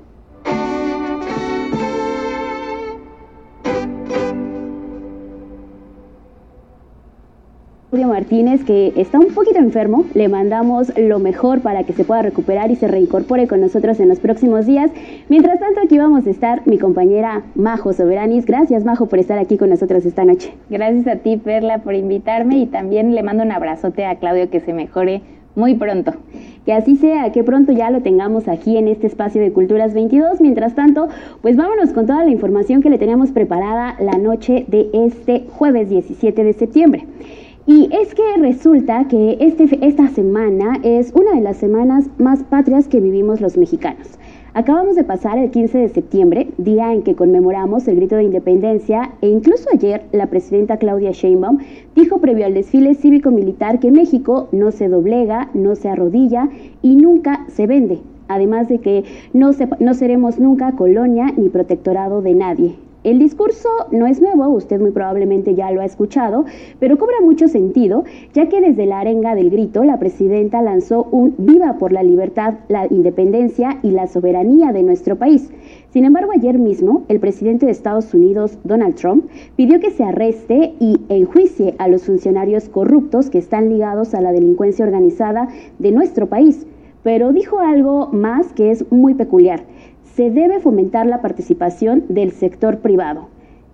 Claudio Martínez, que está un poquito enfermo, le mandamos lo mejor para que se pueda recuperar y se reincorpore con nosotros en los próximos días. Mientras tanto, aquí vamos a estar mi compañera Majo Soberanis. Gracias, Majo, por estar aquí con nosotros esta noche. Gracias a ti, Perla, por invitarme, y también le mando un abrazote a Claudio, que se mejore muy pronto. Que así sea, que pronto ya lo tengamos aquí en este espacio de Culturas veintidós. Mientras tanto, pues vámonos con toda la información que le teníamos preparada la noche de este jueves diecisiete de septiembre. Y es que resulta que este, esta semana es una de las semanas más patrias que vivimos los mexicanos. Acabamos de pasar el quince de septiembre, día en que conmemoramos el grito de independencia, e incluso ayer la presidenta Claudia Sheinbaum dijo previo al desfile cívico-militar que México no se doblega, no se arrodilla y nunca se vende. Además de que no, se, no seremos nunca colonia ni protectorado de nadie. El discurso no es nuevo, usted muy probablemente ya lo ha escuchado, pero cobra mucho sentido, ya que desde la arenga del grito, la presidenta lanzó un viva por la libertad, la independencia y la soberanía de nuestro país. Sin embargo, ayer mismo, el presidente de Estados Unidos, Donald Trump, pidió que se arreste y enjuicie a los funcionarios corruptos que están ligados a la delincuencia organizada de nuestro país. Pero dijo algo más que es muy peculiar. Se debe fomentar la participación del sector privado.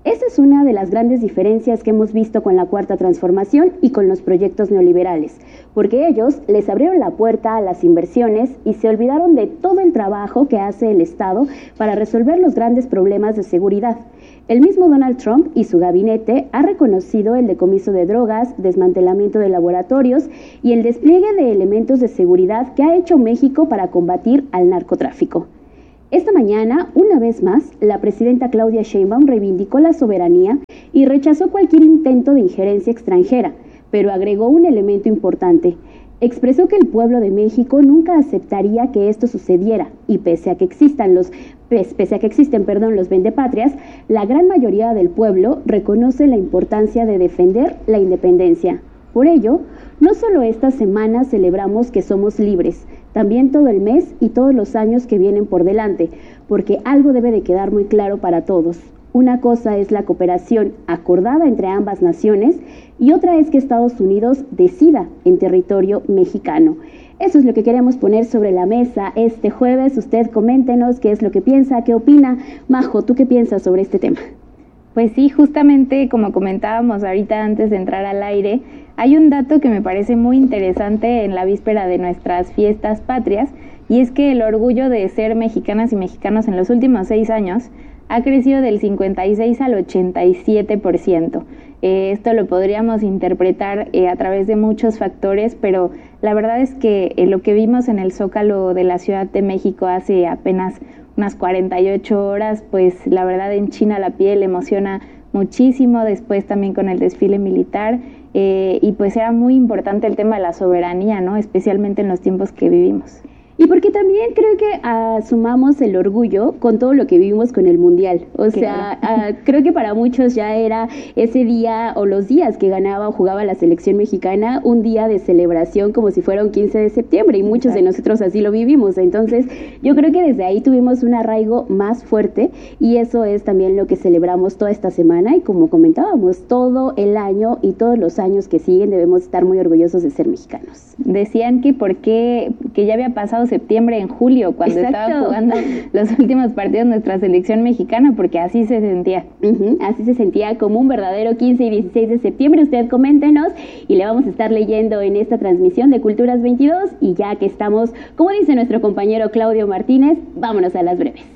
Esa es una de las grandes diferencias que hemos visto con la Cuarta Transformación y con los proyectos neoliberales, porque ellos les abrieron la puerta a las inversiones y se olvidaron de todo el trabajo que hace el Estado para resolver los grandes problemas de seguridad. El mismo Donald Trump y su gabinete ha reconocido el decomiso de drogas, desmantelamiento de laboratorios y el despliegue de elementos de seguridad que ha hecho México para combatir al narcotráfico. Esta mañana, una vez más, la presidenta Claudia Sheinbaum reivindicó la soberanía y rechazó cualquier intento de injerencia extranjera, pero agregó un elemento importante. Expresó que el pueblo de México nunca aceptaría que esto sucediera y pese a que existan los pese a que existen, perdón, los vendepatrias, la gran mayoría del pueblo reconoce la importancia de defender la independencia. Por ello, no solo esta semana celebramos que somos libres, también todo el mes y todos los años que vienen por delante, porque algo debe de quedar muy claro para todos. Una cosa es la cooperación acordada entre ambas naciones y otra es que Estados Unidos decida en territorio mexicano. Eso es lo que queremos poner sobre la mesa este jueves. Usted coméntenos qué es lo que piensa, qué opina. Majo, ¿tú qué piensas sobre este tema? Pues sí, justamente como comentábamos ahorita antes de entrar al aire, hay un dato que me parece muy interesante en la víspera de nuestras fiestas patrias, y es que el orgullo de ser mexicanas y mexicanos en los últimos seis años ha crecido del cincuenta y seis al ochenta y siete por ciento. Eh, esto lo podríamos interpretar eh, a través de muchos factores, pero la verdad es que eh, lo que vimos en el Zócalo de la Ciudad de México hace apenas unas cuarenta y ocho horas, pues la verdad enchina la piel, emociona muchísimo, después también con el desfile militar, eh, y pues era muy importante el tema de la soberanía, ¿no? Especialmente en los tiempos que vivimos. Y porque también creo que asumamos el orgullo con todo lo que vivimos con el Mundial. O sea, claro. uh, creo que para muchos ya era ese día o los días que ganaba o jugaba la selección mexicana un día de celebración como si fuera un quince de septiembre y muchos Exacto. de nosotros así lo vivimos. Entonces yo creo que desde ahí tuvimos un arraigo más fuerte y eso es también lo que celebramos toda esta semana y como comentábamos, todo el año y todos los años que siguen debemos estar muy orgullosos de ser mexicanos. Decían que por qué, que ya había pasado septiembre en julio, cuando Exacto. estaba jugando los últimos partidos de nuestra selección mexicana, porque así se sentía. Uh-huh, así se sentía como un verdadero quince y dieciséis de septiembre. Usted coméntenos y le vamos a estar leyendo en esta transmisión de Culturas veintidós y ya que estamos, como dice nuestro compañero Claudio Martínez, vámonos a las breves.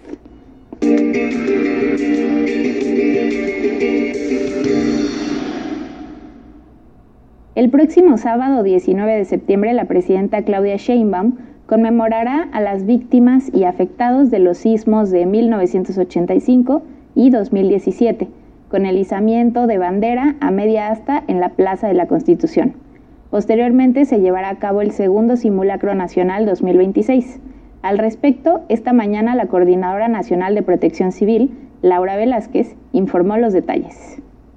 El próximo sábado diecinueve de septiembre, la presidenta Claudia Sheinbaum conmemorará a las víctimas y afectados de los sismos de mil novecientos ochenta y cinco y dos mil diecisiete, con el izamiento de bandera a media asta en la Plaza de la Constitución. Posteriormente se llevará a cabo el segundo Simulacro Nacional dos mil veintiséis. Al respecto, esta mañana la Coordinadora Nacional de Protección Civil, Laura Velázquez, informó los detalles.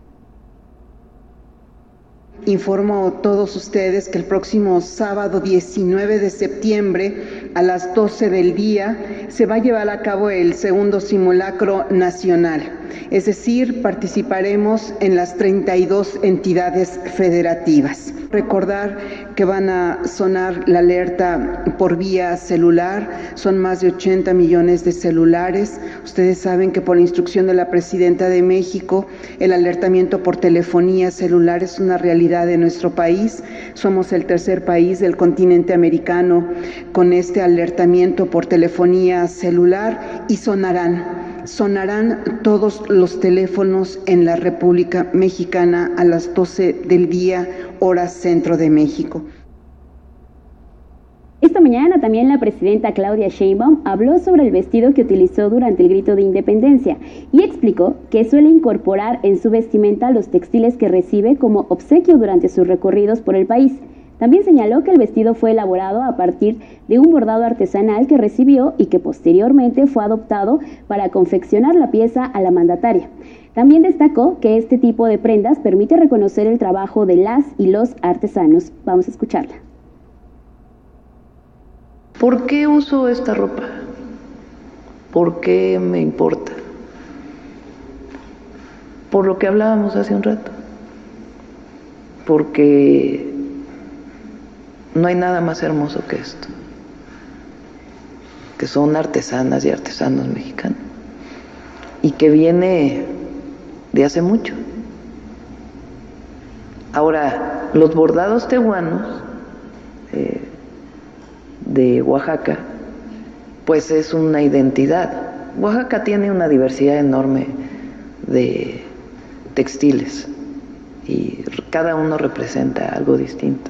Informo a todos ustedes que el próximo sábado diecinueve de septiembre a las doce del día se va a llevar a cabo el segundo simulacro nacional, es decir, participaremos en las treinta y dos entidades federativas. Recordar que van a sonar la alerta por vía celular, son más de ochenta millones de celulares. Ustedes saben que por instrucción de la Presidenta de México, el alertamiento por telefonía celular es una realidad de nuestro país. Somos el tercer país del continente americano con este alertamiento por telefonía celular y sonarán. Sonarán todos los teléfonos en la República Mexicana a las doce del día, hora centro de México. Esta mañana también la presidenta Claudia Sheinbaum habló sobre el vestido que utilizó durante el grito de independencia y explicó que suele incorporar en su vestimenta los textiles que recibe como obsequio durante sus recorridos por el país. También señaló que el vestido fue elaborado a partir de un bordado artesanal que recibió y que posteriormente fue adoptado para confeccionar la pieza a la mandataria. También destacó que este tipo de prendas permite reconocer el trabajo de las y los artesanos. Vamos a escucharla. ¿Por qué uso esta ropa? ¿Por qué me importa? Por lo que hablábamos hace un rato. Porque no hay nada más hermoso que esto, que son artesanas y artesanos mexicanos, y que viene de hace mucho. Ahora, los bordados tehuanos eh, de Oaxaca, pues es una identidad. Oaxaca tiene una diversidad enorme de textiles y cada uno representa algo distinto.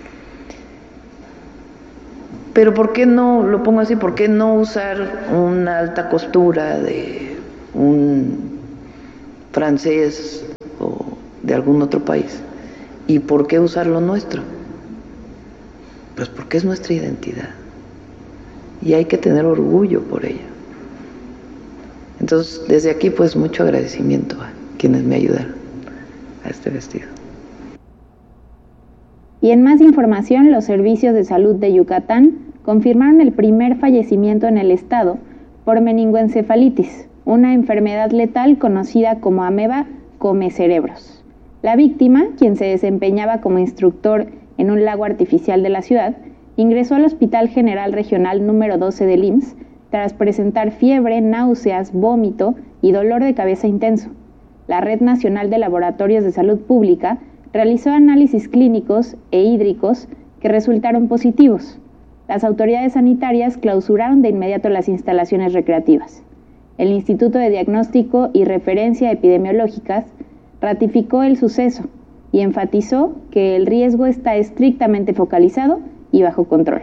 Pero ¿por qué no, lo pongo así, por qué no usar una alta costura de un francés o de algún otro país? ¿Y por qué usar lo nuestro? Pues porque es nuestra identidad y hay que tener orgullo por ella. Entonces, desde aquí, pues mucho agradecimiento a quienes me ayudaron a este vestido. Y en más información, los servicios de salud de Yucatán confirmaron el primer fallecimiento en el estado por meningoencefalitis, una enfermedad letal conocida como ameba come cerebros. La víctima, quien se desempeñaba como instructor en un lago artificial de la ciudad, ingresó al Hospital General Regional número doce del I M S S tras presentar fiebre, náuseas, vómito y dolor de cabeza intenso. La Red Nacional de Laboratorios de Salud Pública realizó análisis clínicos e hídricos que resultaron positivos. Las autoridades sanitarias clausuraron de inmediato las instalaciones recreativas. El Instituto de Diagnóstico y Referencia Epidemiológicas ratificó el suceso y enfatizó que el riesgo está estrictamente focalizado y bajo control.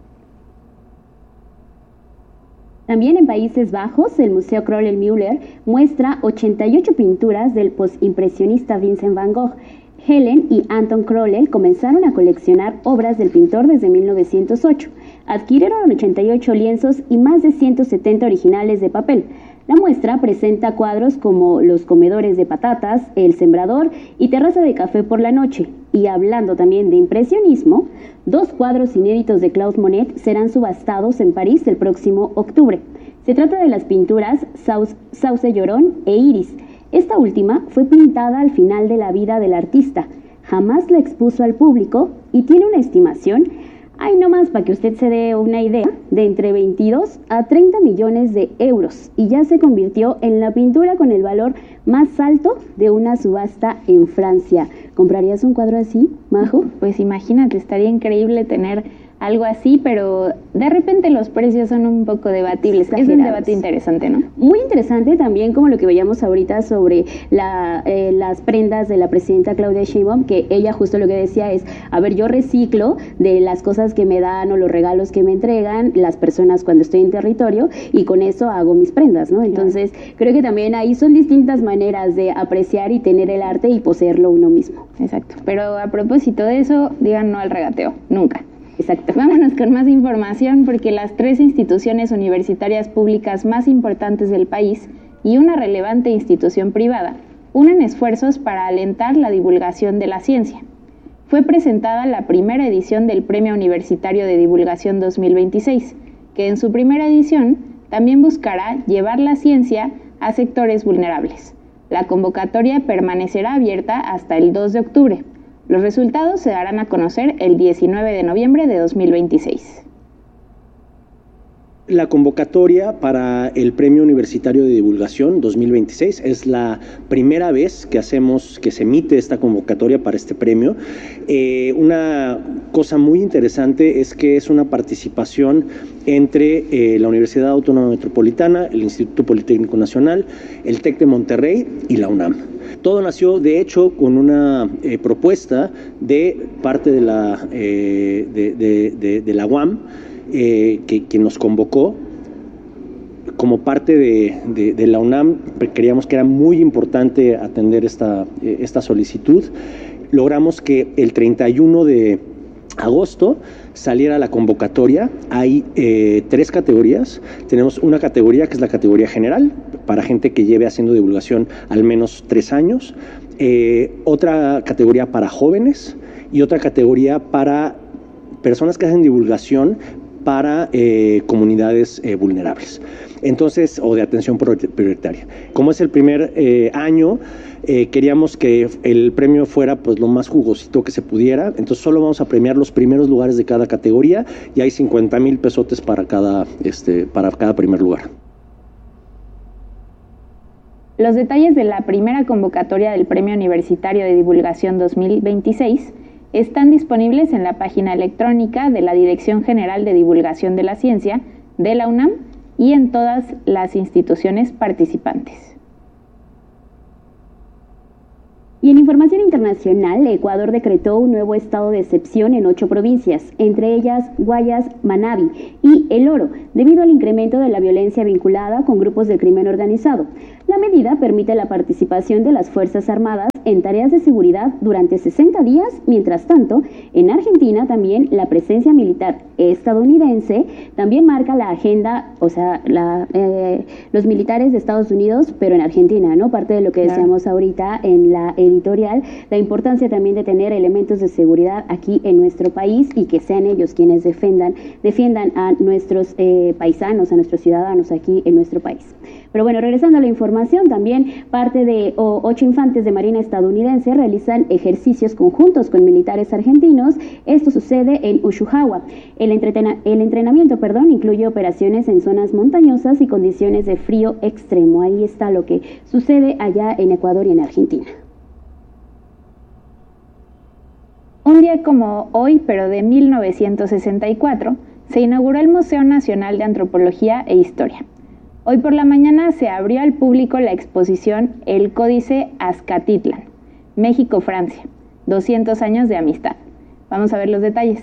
También en Países Bajos, el Museo Kröller-Müller muestra ochenta y ocho pinturas del postimpresionista Vincent van Gogh. Helen y Anton Kröller comenzaron a coleccionar obras del pintor desde mil novecientos ocho. Adquirieron ochenta y ocho lienzos y más de ciento setenta originales de papel. La muestra presenta cuadros como Los comedores de patatas, El sembrador y Terraza de café por la noche. Y hablando también de impresionismo, dos cuadros inéditos de Claude Monet serán subastados en París el próximo octubre. Se trata de las pinturas Sauce Llorón e Iris. Esta última fue pintada al final de la vida del artista. Jamás la expuso al público y tiene una estimación, hay nomás para que usted se dé una idea, de entre veintidós a treinta millones de euros, y ya se convirtió en la pintura con el valor más alto de una subasta en Francia. ¿Comprarías un cuadro así, Majo? Pues imagínate, estaría increíble tener algo así, pero de repente los precios son un poco debatibles. Es un debate interesante, ¿no? Muy interesante también, como lo que veíamos ahorita sobre la, eh, las prendas de la presidenta Claudia Sheinbaum, que ella justo lo que decía es, a ver, yo reciclo de las cosas que me dan o los regalos que me entregan las personas cuando estoy en territorio y con eso hago mis prendas, ¿no? Entonces, claro, creo que también ahí son distintas maneras de apreciar y tener el arte y poseerlo uno mismo. Exacto. Pero a propósito de eso, digan no al regateo, nunca. Exacto. Vámonos con más información porque las tres instituciones universitarias públicas más importantes del país y una relevante institución privada unen esfuerzos para alentar la divulgación de la ciencia. Fue presentada la primera edición del Premio Universitario de Divulgación dos mil veintiséis, que en su primera edición también buscará llevar la ciencia a sectores vulnerables. La convocatoria permanecerá abierta hasta el dos de octubre. Los resultados se darán a conocer el diecinueve de noviembre de dos mil veintiséis. La convocatoria para el Premio Universitario de Divulgación dos mil veintiséis es la primera vez que hacemos, que se emite esta convocatoria para este premio. Eh, una cosa muy interesante es que es una participación entre eh, la Universidad Autónoma Metropolitana, el Instituto Politécnico Nacional, el TEC de Monterrey y la UNAM. Todo nació, de hecho, con una eh, propuesta de parte de la, eh, de, de, de, de la U A M, eh, que, que nos convocó. Como parte de, de, de la UNAM, creíamos que era muy importante atender esta, eh, esta solicitud. Logramos que el treinta y uno de agosto saliera la convocatoria. Hay eh, tres categorías. Tenemos una categoría que es la categoría general, para gente que lleve haciendo divulgación al menos tres años, eh, otra categoría para jóvenes y otra categoría para personas que hacen divulgación para eh, comunidades eh, vulnerables, entonces, o de atención prioritaria. Como es el primer eh, año, eh, queríamos que el premio fuera pues lo más jugosito que se pudiera, entonces solo vamos a premiar los primeros lugares de cada categoría y hay cincuenta mil pesotes para cada, este, para cada primer lugar. Los detalles de la primera convocatoria del Premio Universitario de Divulgación dos mil veintiséis están disponibles en la página electrónica de la Dirección General de Divulgación de la Ciencia de la UNAM y en todas las instituciones participantes. Y en información internacional, Ecuador decretó un nuevo estado de excepción en ocho provincias, entre ellas Guayas, Manabí y El Oro, debido al incremento de la violencia vinculada con grupos de crimen organizado. La medida permite la participación de las Fuerzas Armadas en tareas de seguridad durante sesenta días. Mientras tanto, en Argentina también la presencia militar estadounidense también marca la agenda, o sea, la, eh, los militares de Estados Unidos, pero en Argentina, ¿no? Parte de lo que decíamos ahorita en la editorial, la importancia también de tener elementos de seguridad aquí en nuestro país y que sean ellos quienes defendan, defiendan a nuestros eh, paisanos, a nuestros ciudadanos aquí en nuestro país. Pero bueno, regresando a la información, también parte de oh, ocho infantes de Marina estadounidense realizan ejercicios conjuntos con militares argentinos. Esto sucede en Ushuaia. El, entretena, el entrenamiento perdón, incluye operaciones en zonas montañosas y condiciones de frío extremo. Ahí está lo que sucede allá en Ecuador y en Argentina. Un día como hoy, pero de mil novecientos sesenta y cuatro, se inauguró el Museo Nacional de Antropología e Historia. Hoy por la mañana se abrió al público la exposición El Códice Azcatitlán, México-Francia, doscientos años de amistad. Vamos a ver los detalles.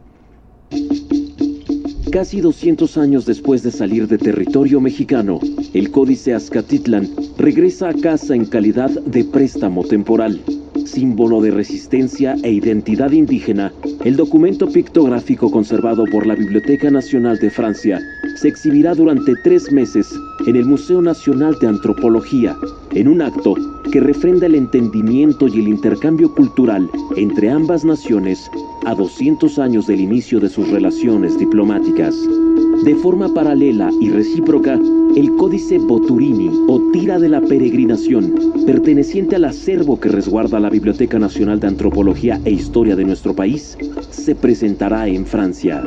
Casi doscientos años después de salir de territorio mexicano, el Códice Azcatitlán regresa a casa en calidad de préstamo temporal. Símbolo de resistencia e identidad indígena, el documento pictográfico conservado por la Biblioteca Nacional de Francia se exhibirá durante tres meses en el Museo Nacional de Antropología, en un acto que refrenda el entendimiento y el intercambio cultural entre ambas naciones a doscientos años del inicio de sus relaciones diplomáticas. De forma paralela y recíproca, el Códice Boturini o Tira de la Peregrinación, perteneciente al acervo que resguarda la Biblioteca Nacional de Antropología e Historia de nuestro país, se presentará en Francia.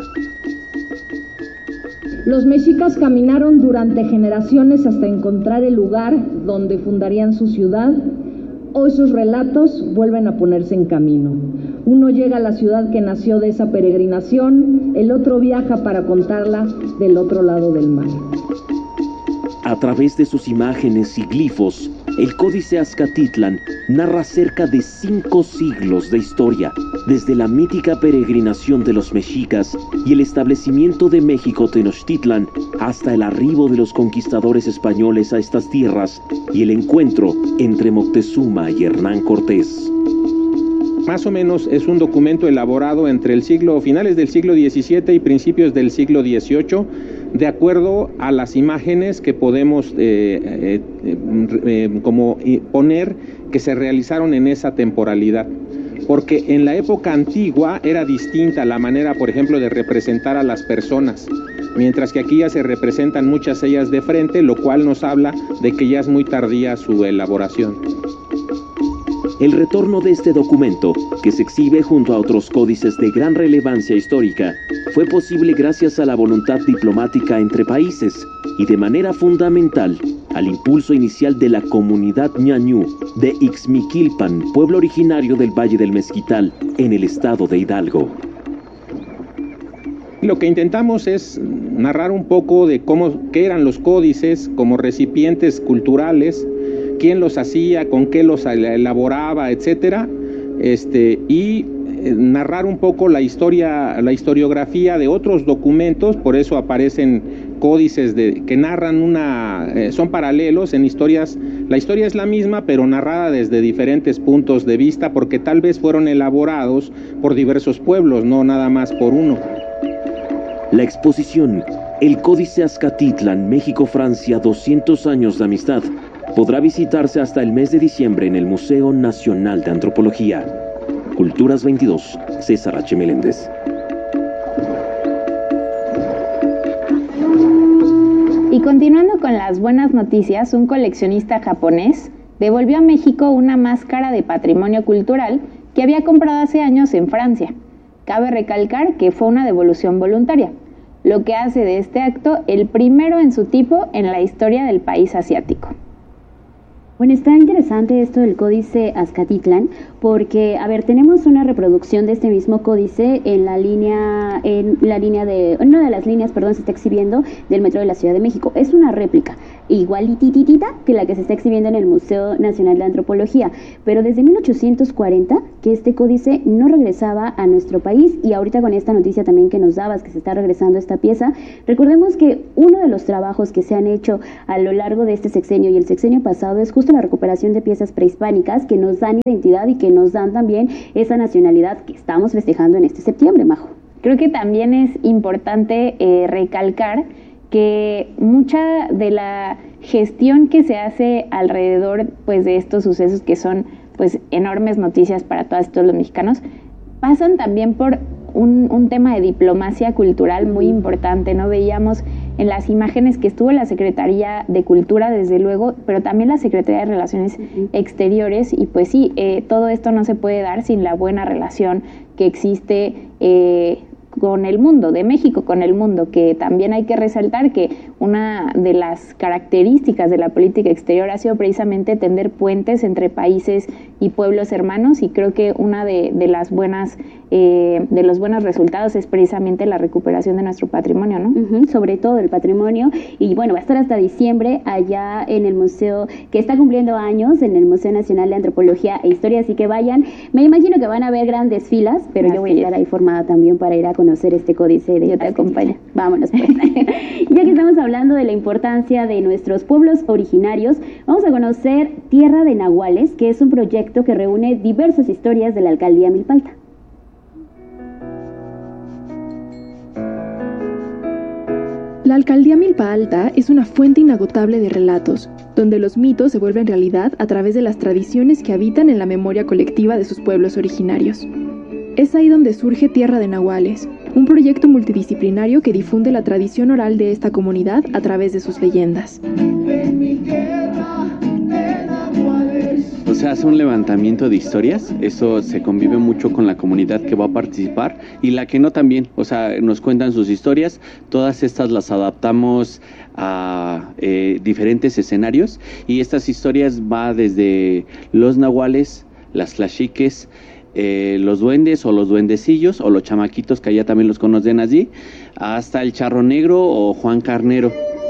Los mexicas caminaron durante generaciones hasta encontrar el lugar donde fundarían su ciudad. Hoy sus relatos vuelven a ponerse en camino. Uno llega a la ciudad que nació de esa peregrinación, el otro viaja para contarla del otro lado del mar. A través de sus imágenes y glifos, el Códice Azcatitlán narra cerca de cinco siglos de historia, desde la mítica peregrinación de los mexicas y el establecimiento de México Tenochtitlan hasta el arribo de los conquistadores españoles a estas tierras y el encuentro entre Moctezuma y Hernán Cortés. Más o menos es un documento elaborado entre el siglo, finales del siglo diecisiete y principios del siglo dieciocho, de acuerdo a las imágenes que podemos eh, eh, eh, como poner que se realizaron en esa temporalidad. Porque en la época antigua era distinta la manera, por ejemplo, de representar a las personas, mientras que aquí ya se representan muchas ellas de frente, lo cual nos habla de que ya es muy tardía su elaboración. El retorno de este documento, que se exhibe junto a otros códices de gran relevancia histórica, fue posible gracias a la voluntad diplomática entre países y de manera fundamental al impulso inicial de la comunidad ñañú de Ixmiquilpan, pueblo originario del Valle del Mezquital, en el estado de Hidalgo. Lo que intentamos es narrar un poco de cómo, qué eran los códices como recipientes culturales, quién los hacía, con qué los elaboraba, etcétera, este, y narrar un poco la historia, la historiografía de otros documentos. Por eso aparecen códices de, que narran una, eh, son paralelos en historias. La historia es la misma, pero narrada desde diferentes puntos de vista, porque tal vez fueron elaborados por diversos pueblos, no nada más por uno. La exposición El Códice Azcatitlán, México-Francia, doscientos años de amistad, podrá visitarse hasta el mes de diciembre en el Museo Nacional de Antropología. Culturas veintidós, César H. Meléndez. Y continuando con las buenas noticias, un coleccionista japonés devolvió a México una máscara de patrimonio cultural que había comprado hace años en Francia. Cabe recalcar que fue una devolución voluntaria, lo que hace de este acto el primero en su tipo en la historia del país asiático. Bueno, está interesante esto del Códice Azcatitlán, porque, a ver, tenemos una reproducción de este mismo códice en la línea, en la línea de, una de las líneas, perdón, se está exhibiendo del Metro de la Ciudad de México. Es una réplica, igualititita que la que se está exhibiendo en el Museo Nacional de Antropología, pero desde mil ochocientos cuarenta que este códice no regresaba a nuestro país, y ahorita con esta noticia también que nos dabas, que se está regresando esta pieza, recordemos que uno de los trabajos que se han hecho a lo largo de este sexenio y el sexenio pasado es justo la recuperación de piezas prehispánicas que nos dan identidad y que nos dan también esa nacionalidad que estamos festejando en este septiembre, Majo. Creo que también es importante eh, recalcar que mucha de la gestión que se hace alrededor, pues, de estos sucesos que son, pues, enormes noticias para todas y todos los mexicanos, pasan también por un, un tema de diplomacia cultural muy importante, ¿no? Veíamos en las imágenes que estuvo la Secretaría de Cultura, desde luego, pero también la Secretaría de Relaciones uh-huh. Exteriores, y pues sí, eh, todo esto no se puede dar sin la buena relación que existe eh, con el mundo, de México con el mundo, que también hay que resaltar que una de las características de la política exterior ha sido precisamente tender puentes entre países y pueblos hermanos, y creo que una de, de las buenas eh, de los buenos resultados es precisamente la recuperación de nuestro patrimonio, ¿no? Uh-huh, sobre todo el patrimonio, y bueno, va a estar hasta diciembre allá en el museo, que está cumpliendo años, en el Museo Nacional de Antropología e Historia, así que vayan. Me imagino que van a haber grandes filas, pero así yo voy a estar ahí formada también para ir a conocer este códice de... Yo te acompaño. Vámonos pues. Ya que estamos hablando de la importancia de nuestros pueblos originarios, vamos a conocer Tierra de Nahuales, que es un proyecto que reúne diversas historias de la Alcaldía Milpalta. La Alcaldía Milpa Alta es una fuente inagotable de relatos, donde los mitos se vuelven realidad a través de las tradiciones que habitan en la memoria colectiva de sus pueblos originarios. Es ahí donde surge Tierra de Nahuales, un proyecto multidisciplinario que difunde la tradición oral de esta comunidad a través de sus leyendas. O sea, hace un levantamiento de historias, eso se convive mucho con la comunidad que va a participar y la que no también, o sea, nos cuentan sus historias, todas estas las adaptamos a eh, diferentes escenarios, y estas historias va desde los nahuales, las tlaxiques, eh, los duendes o los duendecillos o los chamaquitos que allá también los conocen allí, hasta el Charro Negro o Juan Carnero.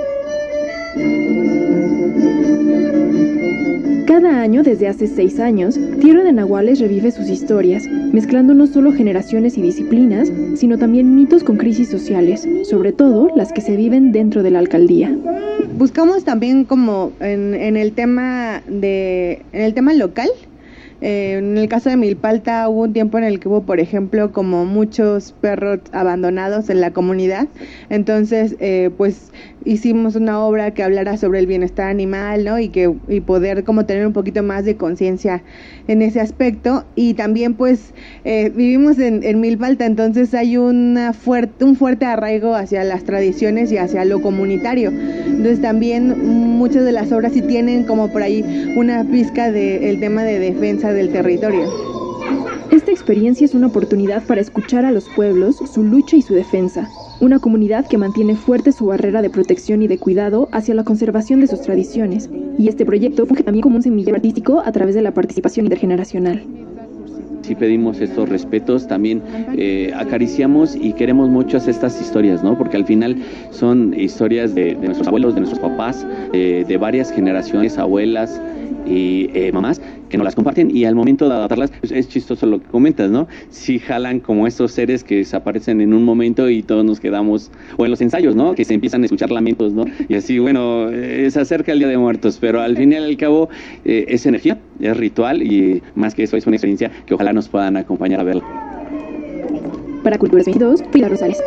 Cada año, desde hace seis años, Tierra de Nahuales revive sus historias, mezclando no solo generaciones y disciplinas, sino también mitos con crisis sociales, sobre todo las que se viven dentro de la alcaldía. Buscamos también como en, en el tema de, en el tema local. Eh, en el caso de Milpalta hubo un tiempo en el que hubo, por ejemplo, como muchos perros abandonados en la comunidad. Entonces, eh, pues hicimos una obra que hablara sobre el bienestar animal, ¿no? Y que y poder como tener un poquito más de conciencia en ese aspecto. Y también, pues, eh, vivimos en, en Milpalta, entonces hay una fuerte, un fuerte arraigo hacia las tradiciones y hacia lo comunitario. Entonces, también muchas de las obras sí tienen como por ahí una pizca del tema de defensa del territorio. Esta experiencia es una oportunidad para escuchar a los pueblos, su lucha y su defensa. Una comunidad que mantiene fuerte su barrera de protección y de cuidado hacia la conservación de sus tradiciones. Y este proyecto funge también como un semillero artístico a través de la participación intergeneracional. Si pedimos estos respetos, también eh, acariciamos y queremos muchas estas historias, ¿no? Porque al final son historias de, de nuestros abuelos, de nuestros papás, eh, de varias generaciones, abuelas y eh, mamás, que nos las comparten, y al momento de adaptarlas, pues es chistoso lo que comentas, ¿no? Sí jalan como estos seres que desaparecen en un momento y todos nos quedamos, o en los ensayos, ¿no? Que se empiezan a escuchar lamentos, ¿no? Y así, bueno, eh, se acerca el Día de Muertos, pero al fin y al cabo eh, es energía, es ritual, y más que eso es una experiencia que ojalá nos puedan acompañar a verla. Para Culturas veintidós, Pilar Rosales.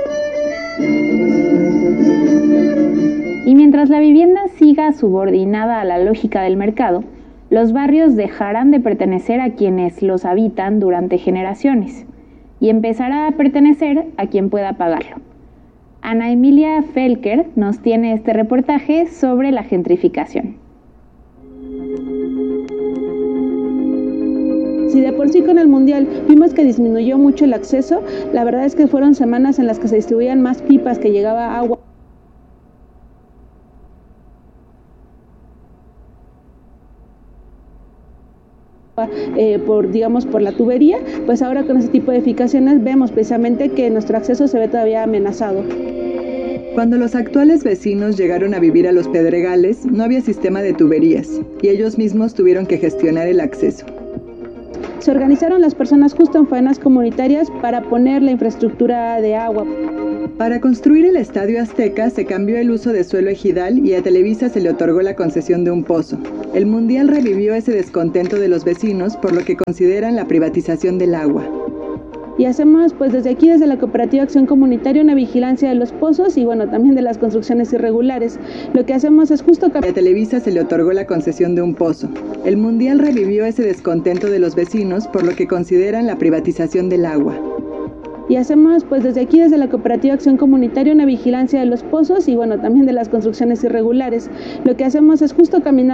Y mientras la vivienda siga subordinada a la lógica del mercado, los barrios dejarán de pertenecer a quienes los habitan durante generaciones y empezará a pertenecer a quien pueda pagarlo. Ana Emilia Felker nos tiene este reportaje sobre la gentrificación. Si de por sí con el Mundial vimos que disminuyó mucho el acceso, la verdad es que fueron semanas en las que se distribuían más pipas, que llegaba agua. Eh, por digamos por la tubería, pues ahora con ese tipo de edificaciones vemos precisamente que nuestro acceso se ve todavía amenazado. Cuando los actuales vecinos llegaron a vivir a Los Pedregales, no había sistema de tuberías y ellos mismos tuvieron que gestionar el acceso. Se organizaron las personas justo en faenas comunitarias para poner la infraestructura de agua. Para construir el Estadio Azteca se cambió el uso de suelo ejidal y a Televisa se le otorgó la concesión de un pozo. El Mundial revivió ese descontento de los vecinos por lo que consideran la privatización del agua. Y hacemos pues desde aquí, desde la Cooperativa Acción Comunitaria, una vigilancia de los pozos y bueno, también de las construcciones irregulares. Lo que hacemos es justo... A Televisa se le otorgó la concesión de un pozo. El Mundial revivió ese descontento de los vecinos por lo que consideran la privatización del agua. Y hacemos pues desde aquí, desde la Cooperativa Acción Comunitaria, una vigilancia de los pozos y bueno, también de las construcciones irregulares. Lo que hacemos es justo caminar